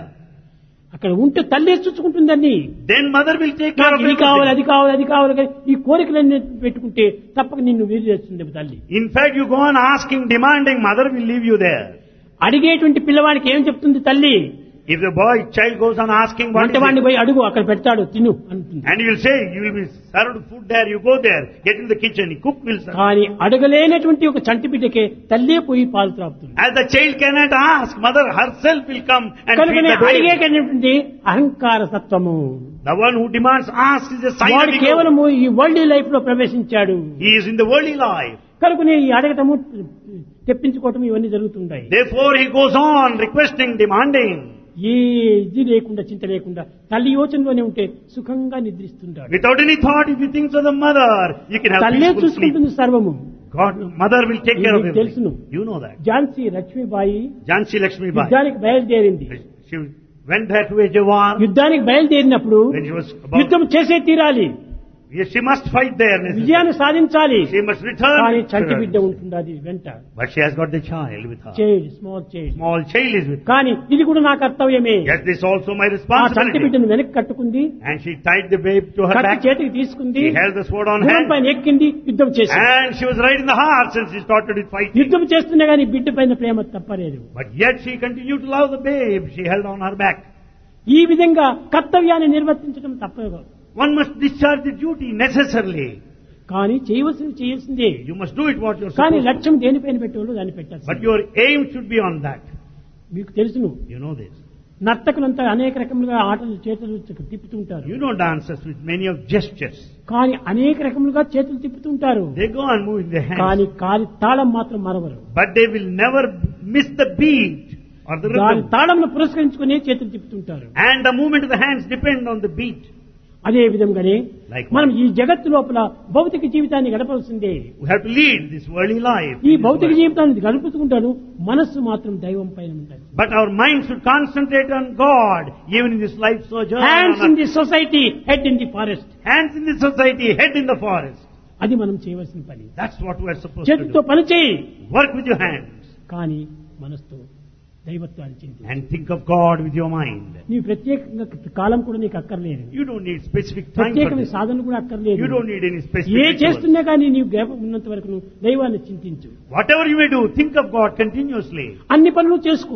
అక్కడ ఉంటే తల్లి చూసుకుంటుందని. Then mother will take care నాకు of ఇది కావాలి, everything. అది కావాలి, అది కావాలి కానీ ఈ కోరికలన్నీ పెట్టుకుంటే తప్పక నిన్ను వీలు చేస్తుంది తల్లి. In fact, you go on asking, demanding, mother will leave you there. అడిగేటువంటి పిల్లవాడికి ఏం చెప్తుంది తల్లి? If the boy child goes on asking, what is వంటవాడిని it? పోయి అడుగు, అక్కడ పెడతాడు తిను అంటుంది. And you will say, you will be served food there, you go there, get in the kitchen, cook will serve. కానీ అడగలేనటువంటి ఒక చంటి బిడ్డకే తల్లే పోయి పాలు త్రాపుతుంది. As the child cannot ask, mother herself will come and feed కనుకనే the baby. అడిగేటువంటి అహంకార తత్వము. The one who demands asks is a sign వాడు of ego. కేవలము ఈ వరల్డ్ లైఫ్ లో ప్రవేశించాడు. He is in the worldly life. కనుకనే ఈ అడగటము తెప్పించుకోవటం ఇవన్నీ జరుగుతుంటాయి. Therefore he goes on requesting, demanding. ఏ ఇది లేకుండా చింత లేకుండా తల్లి యోచనలోనే ఉంటే సుఖంగా నిద్రిస్తుంటాడు. Without any thought, if you think of the mother, you can have తల్లే peaceful sleep. చూసుకుంటుంది సర్వము. God, mother will take care of నీకు everything. తెలుసును. You know that. Jhansi Lakshmibai Jhansi Lakshmi Bai. యుద్ధానికి బయలుదేరింది. She went there to wage a war. యుద్ధానికి బయలుదేరినప్పుడు When she was about, యుద్ధం చేసే తీరాలి, yes, she must fight there. necessarily. విజయాన్ని సాధించాలి. She must return. కానీ to చంటి her. బిడ్డ ఉంటుంది అది వెంట. But she has got the child with her. Child, small child. Small child is with her. కానీ ఇది కూడా నా కర్తవ్యమే. Yes, this is also my ఆ చంటి responsibility. బిడ్డను వెనక్కి కట్టుకుంది, And she tied the babe to her కత్తి back. చేతికి తీసుకుంది, She held the sword on గుర్రం hand. పైన ఎక్కింది, యుద్ధం చేసింది. And she was riding the horse and she started with fighting. యుద్ధం చేస్తున్నా కానీ బిడ్డ పైన ప్రేమ తప్పలేదు. But yet she continued to love the babe. She held on her back. ఈ విధంగా కర్తవ్యాన్ని నిర్వర్తించడం తప్పదు. One must discharge the duty necessarily. కానీ చేయవలసింది చేయాల్సిందే. You must do it what you're కానీ supposed to. లక్ష్యం దేనిపైన పెట్టాలో దాన్ని పెట్టాలి. But your aim should be on that. మీకు తెలుసును, You know this. నర్తకులంతా అనేక రకములుగా ఆటలు చేతులు తిప్పుతుంటారు. You know dances with many of gestures. కానీ అనేక రకములుగా చేతులు తిప్పుతుంటారు. They go on moving their hands. కానీ కాలి తాళం మాత్రం మరవరు. But they will never miss the beat or the దాని rhythm. తాళంను పురస్కరించుకునే చేతులు తిప్పుతుంటారు. And the movement of the hands depend on the beat. అదే విధంగానే Likewise. మనం ఈ జగత్తు లోపల భౌతిక జీవితాన్ని గడపవలసిందే. We have to lead this worldly life. ఈ in this భౌతిక world. జీవితాన్ని గడుపుతుంటాను, మనస్సు మాత్రం దైవం పైన ఉంటుంది. But our mind should concentrate on God even in this life sojourn. Hands on in earth. The society, head in the forest. Hands in the society, head in the forest. అది మనం చేయవలసిన పని. That's what we are supposed to చేతితో do. పని చేయి, Work with your hands కానీ మనస్తో దైవత్వాన్ని చింతి. and think of God with your mind. నీవు ప్రత్యేకంగా కాలం కూడా నీకు అక్కర్లేదు. You don't need specific time for ప్రత్యేకమైన this. సాధన కూడా అక్కర్లేదు. You don't need any A specific rituals. చేస్తున్నా కానీ నీవు జ్ఞాపకం ఉన్నంత వరకు నువ్వు దైవాన్ని చింతించు. Whatever you may do, think of God continuously. అన్ని పనులు చేసుకో,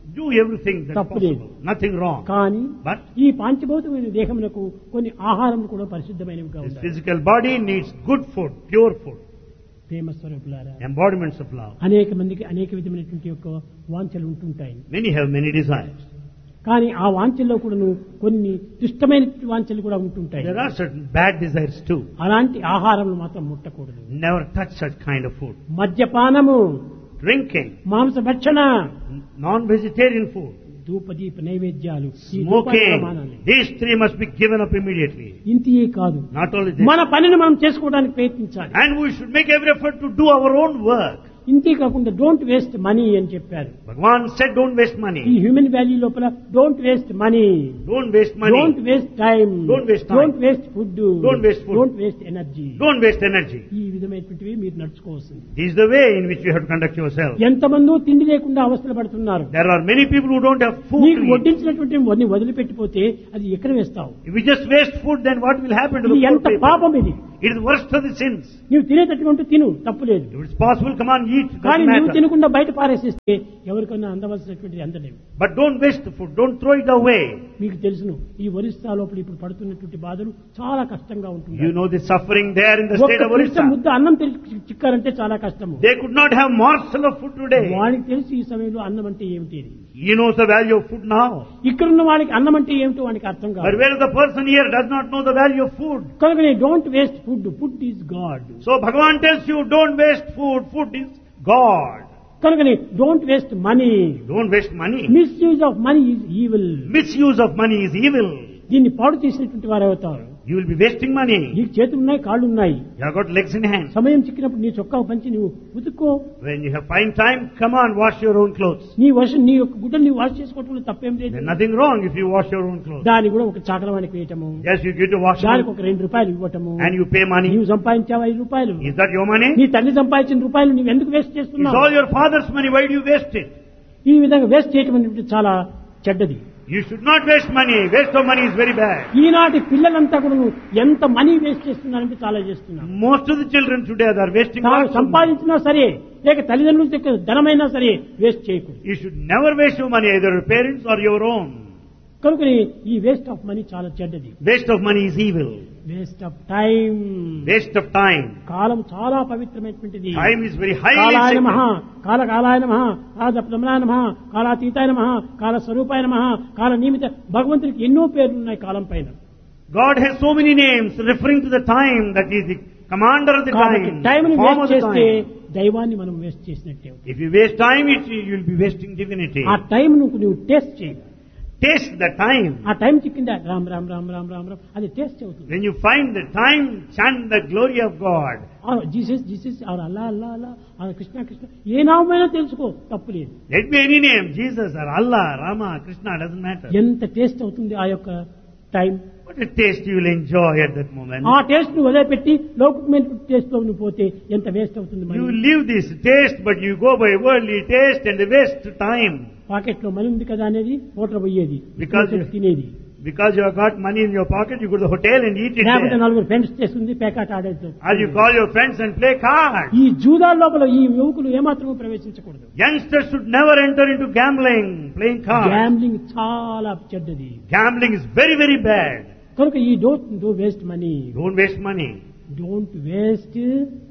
Do everything that's తప్పులేదు. possible. Nothing wrong. కానీ But ఈ పాంచభౌతికమైన దేహమునకు కొన్ని ఆహారం కూడా పరిశుద్ధమైనవిగా this ఉండాలి. physical body needs good food, pure food, ప్రేమ స్వరూపులారా, embodiments of love. అనేక మందికి అనేక విధమైనటువంటి యొక్క వాంఛలు ఉంటుంటాయి. Many have many desires. కానీ ఆ వాంఛల్లో కూడాను కొన్ని దుష్టమైన వాంఛలు కూడా ఉంటుంటాయి. There are certain bad desires too. అలాంటి ఆహారం మాత్రం ముట్టకూడదు. Never touch such kind of food. మద్యపానము, Drinking, మాంసభక్షణ, non-vegetarian food, ధూపదీప నైవేద్యాలు, ఈ smoking. ధూపప్రమాణాలు. These three must be given up immediately. ఇంతియే కాదు, Not only this. మన పనిని మనం చేసుకోవడానికి ప్రయత్నించాలి. And we should make every effort to do our own work. ఇంతే కాకుండా డోంట్ వేస్ట్ మనీ అని చెప్పారు. Bhagavan said don't waste money. ఈ హ్యూమన్ వాల్యూ లోపల don't waste money, Don't waste money. Don't waste time, Don't waste time. Don't waste food, Don't waste food. Don't waste energy. Don't waste energy. ఈ విధమైనటువంటివి మీరు నడుచుకోవాల్సింది. This is the way in which you have to conduct yourself. ఎంతమందో తిండి లేకుండా అవస్థలు పడుతున్నారు. There are many people who don't have food నీకు to eat. వడ్డించినటువంటి వన్ని వదిలిపెట్టిపోతే అది ఎక్కడ వేస్తావు? If we just waste food, then what will happen to ఇది the poor ఎంత people? పాపం ఇది. It is the worst of the sins. నువ్వు తినేటటువంటి తిను, తప్పులేదు. If it's possible, come on, eat. కానీ Doesn't నువ్వు matter. తినకుండా బయట పారేసేస్తే ఎవరికన్నా అందవలసినటువంటి అందలేవు. But don't waste the food. Don't throw it away. మీకు తెలుసును, ఈ ఒరిస్సా లోపల ఇప్పుడు పడుతున్నటువంటి బాధలు చాలా కష్టంగా ఉంటుంది. You know the suffering there in the state of ఒక్క Orissa. ముద్ద అన్నం తెలి- చిక్కారంటే చాలా కష్టము. They could not have morsel of food today. వాడికి తెలిసి ఈ సమయంలో అన్నం అంటే ఏమిటి. He knows the value of food now. ఇక్కడున్న వాడికి అన్నం అంటే ఏమిటో వాడికి అర్థం But కాదు. where the person here does not know the value of food. కనుక don't waste food, food is God. So Bhagavan tells you don't waste food. Food is God. కనుక don't waste money. Don't waste money. Misuse of money is evil. Misuse of money is evil. దీన్ని పాడు చేసినటువంటి వారు అవుతారు. You will be wasting money. నీకు చేతులు ఉన్నాయి, కాళ్ళు ఉన్నాయి. You have got legs and hands. సమయం చిక్కినప్పుడు నీ చొక్కా పంచి నువ్వు ఉతుక్కో. When you have fine time, come on, wash your own clothes. నీ వర్షం నీ యొక్క గుడ్డలు నీ వాష్ చేసుకోవటంలో తప్పేం లేదు. There's nothing wrong if you wash your own clothes. దాన్ని కూడా ఒక చాకలవానికి వేయటము, Yes, you get to wash దానికి them ఒక రెండు రూపాయలు ఇవ్వటము. and you pay money. నీవు సంపాదించావు ఐదు రూపాయలు. Is that your money? నీ తల్లి సంపాదించిన రూపాయలు నువ్వు ఎందుకు వేస్ట్ It's చేస్తున్నావు? all your father's money. Why do you waste it? ఈ విధంగా వేస్ట్ చేయటం అనేది చాలా చెడ్డది. You should not waste money. Waste of money is very bad. ఈనాటి పిల్లలంతా కూడా ఎంత మనీ వేస్ట్ చేస్తున్నారంటే చాలా చేస్తున్నారు. Most of the children today are wasting తాను lots of money. సంపాదించినా సరే, లేక తల్లిదండ్రుల యొక్క ధనమైనా సరే వేస్ట్ చేయకూడదు. You should never waste your money, either your parents or your own. కనుక ఈ వేస్ట్ ఆఫ్ మనీ చాలా చెడ్డది. Waste of money is evil. Waste of time, Waste of time. కాలం చాలా పవిత్రమైనటువంటిది. Time is very highly కాలాయ sacred. నమః, కాల కాలాయ నమః, కాలజప్రమణాయ నమః, కాలాతీతాయ నమః, కాల స్వరూపాయ నమః, కాల నియమిత. భగవంతుడికి ఎన్నో పేర్లు ఉన్నాయి కాలం పైన. God has so many names referring to the time that he is the commander of the కాబట్టి time, టైంని the form of waste the చేస్తే time. దైవాన్ని మనం వేస్ట్ చేసినట్టే అవుతుంది. If you waste time, it, you will be wasting divinity. ఆ time నువ్వు నువ్వు టేస్ట్ చేయి. Taste the time. ఆ టైం చిక్కిందా రామ్ రామ్ రామ్ రామ్ రామ్ రామ్ అది టేస్ట్ అవుతుంది. When you find the time, chant the glory of God. Jesus Jesus are Allah Allah Allah are Krishna Krishna ఏ నామైనా తెలుసుకో, తప్పు లేదు. Let be any name, Jesus or Allah, Rama, Krishna, doesn't matter. ఎంత taste అవుతుంది ఆ యొక్క time. What a taste you will enjoy at that moment. ఆ taste ను వదిలిపెట్టి లౌకికమైన టేస్ట్ లో నువ్వు పోతే ఎంత వేస్ట్ అవుతుంది. You money leave this taste, but you go by worldly taste and waste time. Pocket లో మనీ ఉంది కదా అనేది హోటల్ పోయేది, Because you- తినేది. Because you have got money in your pocket, you go to the hotel and eat it లేకపోతే there. నలుగురు friends చేస్తుంది పేకాట ఆడేది. Or you call your friends and play cards. ఈ జూదాల లోపల ఈ యువకులు ఏమాత్రమూ ప్రవేశించకూడదు. Youngsters should never enter into gambling, playing cards. Gambling చాలా చెడ్డది. Gambling is very, very bad. కనుక ఈ don't do waste money, Don't waste money. Don't waste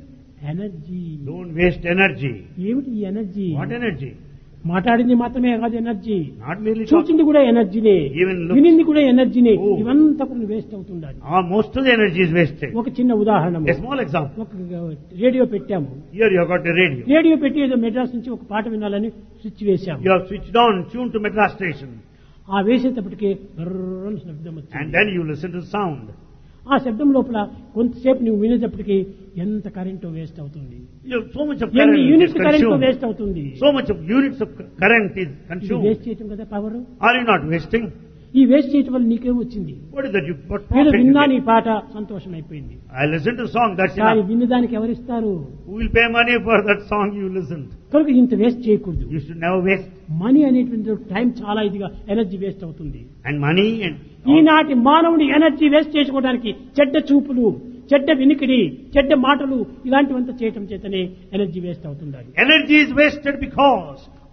energy. Don't waste energy. ఏమిటి ఈ ఎనర్జీ? What energy? మాట్లాడింది మాత్రమే కాదు ఎనర్జీ, Not merely talking. చూచింది కూడా ఎనర్జీనే, Even looks. వినింది కూడా ఎనర్జీనే. Oh. ఇవంతా కూడా waste అవుతుండాలి. Ah, most of the energy is wasted. ఒక చిన్న ఉదాహరణ, A small example. ఒక రేడియో పెట్టాము. Here you have got a radio. Radio పెట్టి ఏదో మెడ్రాస్ నుంచి ఒక పాట వినాలని స్విచ్ వేశాము. You have switched on, tuned to Madras station. ఆ వేసేటప్పటికి బర్రన శబ్దం And వచ్చింది. then you listen to sound. ఆ శబ్దం లోపల కొంతసేపు నువ్వు వినేటప్పటికి ఎంత కరెంటు వేస్ట్ అవుతుంది, You have so much of ఎన్ని current is units current consumed. Waste అవుతుంది. So much of units of current is ఇది consumed. వేస్ట్ చేయటం కదా power. Are you not wasting? ఈ వేస్ట్ చేయటం వల్ల నీకేం వచ్చింది? What is that? You what నేను profit? విన్నా you నీ get? పాట సంతోషం అయిపోయింది. I listen to song, that's కానీ enough. విన్నదానికి ఎవరిస్తారు? Who will pay money for that song you listened? కనుక ఇంత వేస్ట్ చేయకూడదు. You should never waste. Money అనేటువంటి టైం చాలా ఇదిగా ఎనర్జీ వేస్ట్ అవుతుంది. And money and ఈనాటి మానవుని ఎనర్జీ వేస్ట్ చేసుకోవడానికి చెడ్డ చూపులు, చెడ్డ వినికిడి, చెడ్డ మాటలు ఇలాంటివంతా చేయటం చేతనే ఎనర్జీ వేస్ట్ అవుతుంది. energy is wasted because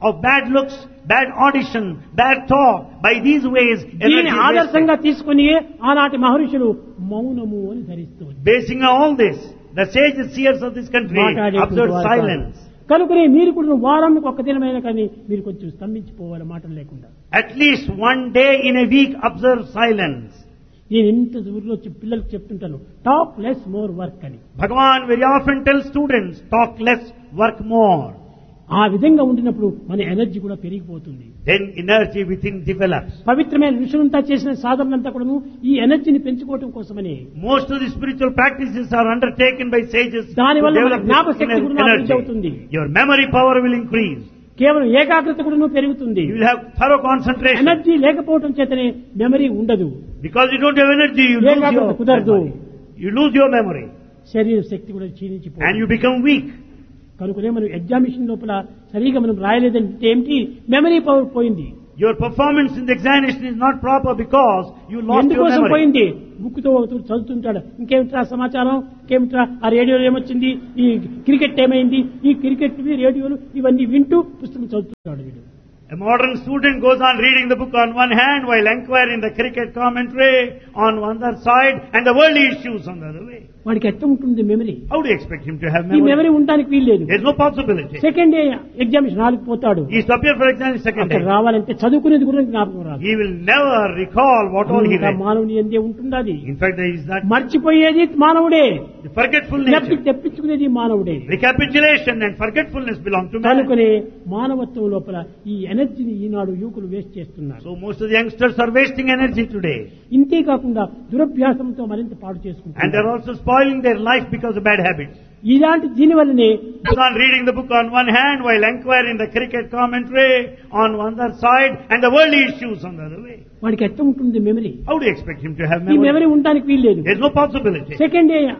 of bad looks, bad audition, bad talk. By these ways, దీనిని energy is wasted. ఆదర్శంగా తీసుకుని ఆనాటి మహర్షులు మౌనము అని ధరిస్తుంది. Basing on all this, the sages, seers of this country observed silence. కనుకనే మీరు కూడా వారానికి ఒక్క దినమైన కానీ మీరు కొంచెం స్తంభించిపోవాలి మాటలు లేకుండా. At least one day in a week, observe silence. నేను ఎంత ఊరిలో పిల్లలకు చెప్తుంటాను, టాక్ లెస్ మోర్ వర్క్ అని. Bhagavan very often tells students, talk less, work more. ఆ విధంగా ఉండినప్పుడు మన ఎనర్జీ కూడా పెరిగిపోతుంది. Then energy within develops. పవిత్రమైన ఋషులంతా చేసిన సాధనంతా కూడా ఈ ఎనర్జీని పెంచుకోవడం కోసమని. Most of the spiritual practices are undertaken by sages to దానివల్ల develop జ్ఞాపశక్తి this కూడా అభివృద్ధి అవుతుంది. energy. Your memory power will increase. కేవలం ఏకాగ్రత కూడా పెరుగుతుంది. You will have thorough concentration. Energy లేకపోవడం చేతనే మెమరీ ఉండదు. Because you don't have energy, you lose ఏకాగ్రత your కుదరదు. memory. You lose your memory. శరీర శక్తి కూడా And క్షీణించిపోతుంది. you become weak. కనుకనే మనం ఎగ్జామినేషన్ లోపల సరిగా మనం రాయలేదంటే ఏమిటి, మెమరీ పవర్ పోయింది. Your performance in the examination is not proper because you lost your ఎందుకోసం memory. పోయింది? బుక్తో చదువుతుంటాడు, ఇంకేమిట్రా సమాచారం, ఇంకేమిట్రా ఆ రేడియోలో ఏమొచ్చింది, ఈ క్రికెట్ ఏమైంది, ఈ క్రికెట్ రేడియోలు ఇవన్నీ వింటూ పుస్తకం చదువుతుంటాడు వీడు. A modern student goes on reading the book on one hand while inquiring the cricket commentary on one other side and the worldly issues on the other way. వాడికి ఎట్లా ఉంటుంది memory? How do you expect him to have ఈ memory? Memory ఉండడానికి వీల్లేదు. There is no possibility. Second day examination హాల్కి పోతాడు, He is to appear for exam second అక్కడ day. రావాలంటే చదువుకునేది కూడా జ్ఞాపకం రాదు. He will never recall what all he ఇంకా read. మానవుని ఎందే ఉంటుంది అది. In fact, there is that మర్చిపోయేది మానవుడే, the forgetful జ్ఞప్తికి nature. తెప్పించుకునేది మానవుడే. Recapitulation and forgetfulness belong to man. కనుకనే మానవత్వం లోపల ఈ ఎనర్జీని ఈనాడు యువకులు వేస్ట్ చేస్తున్నారు. So most of the youngsters are wasting energy today. ఇంతే కాకుండా దురభ్యాసంతో మరింత పాడు And they are చేసుకుంటున్నారు. also spoiling their life because of bad habits. ఇలాంటి దీని వల్లనే Goes on reading the book on one hand while inquiring the cricket commentary on one other side and the worldly issues on the other way. వాడికి ఎట్లా ఉంటుంది memory? How do you expect him to have ఈ memory? Memory ఉండడానికి వీల్లేదు. There is no possibility. Second day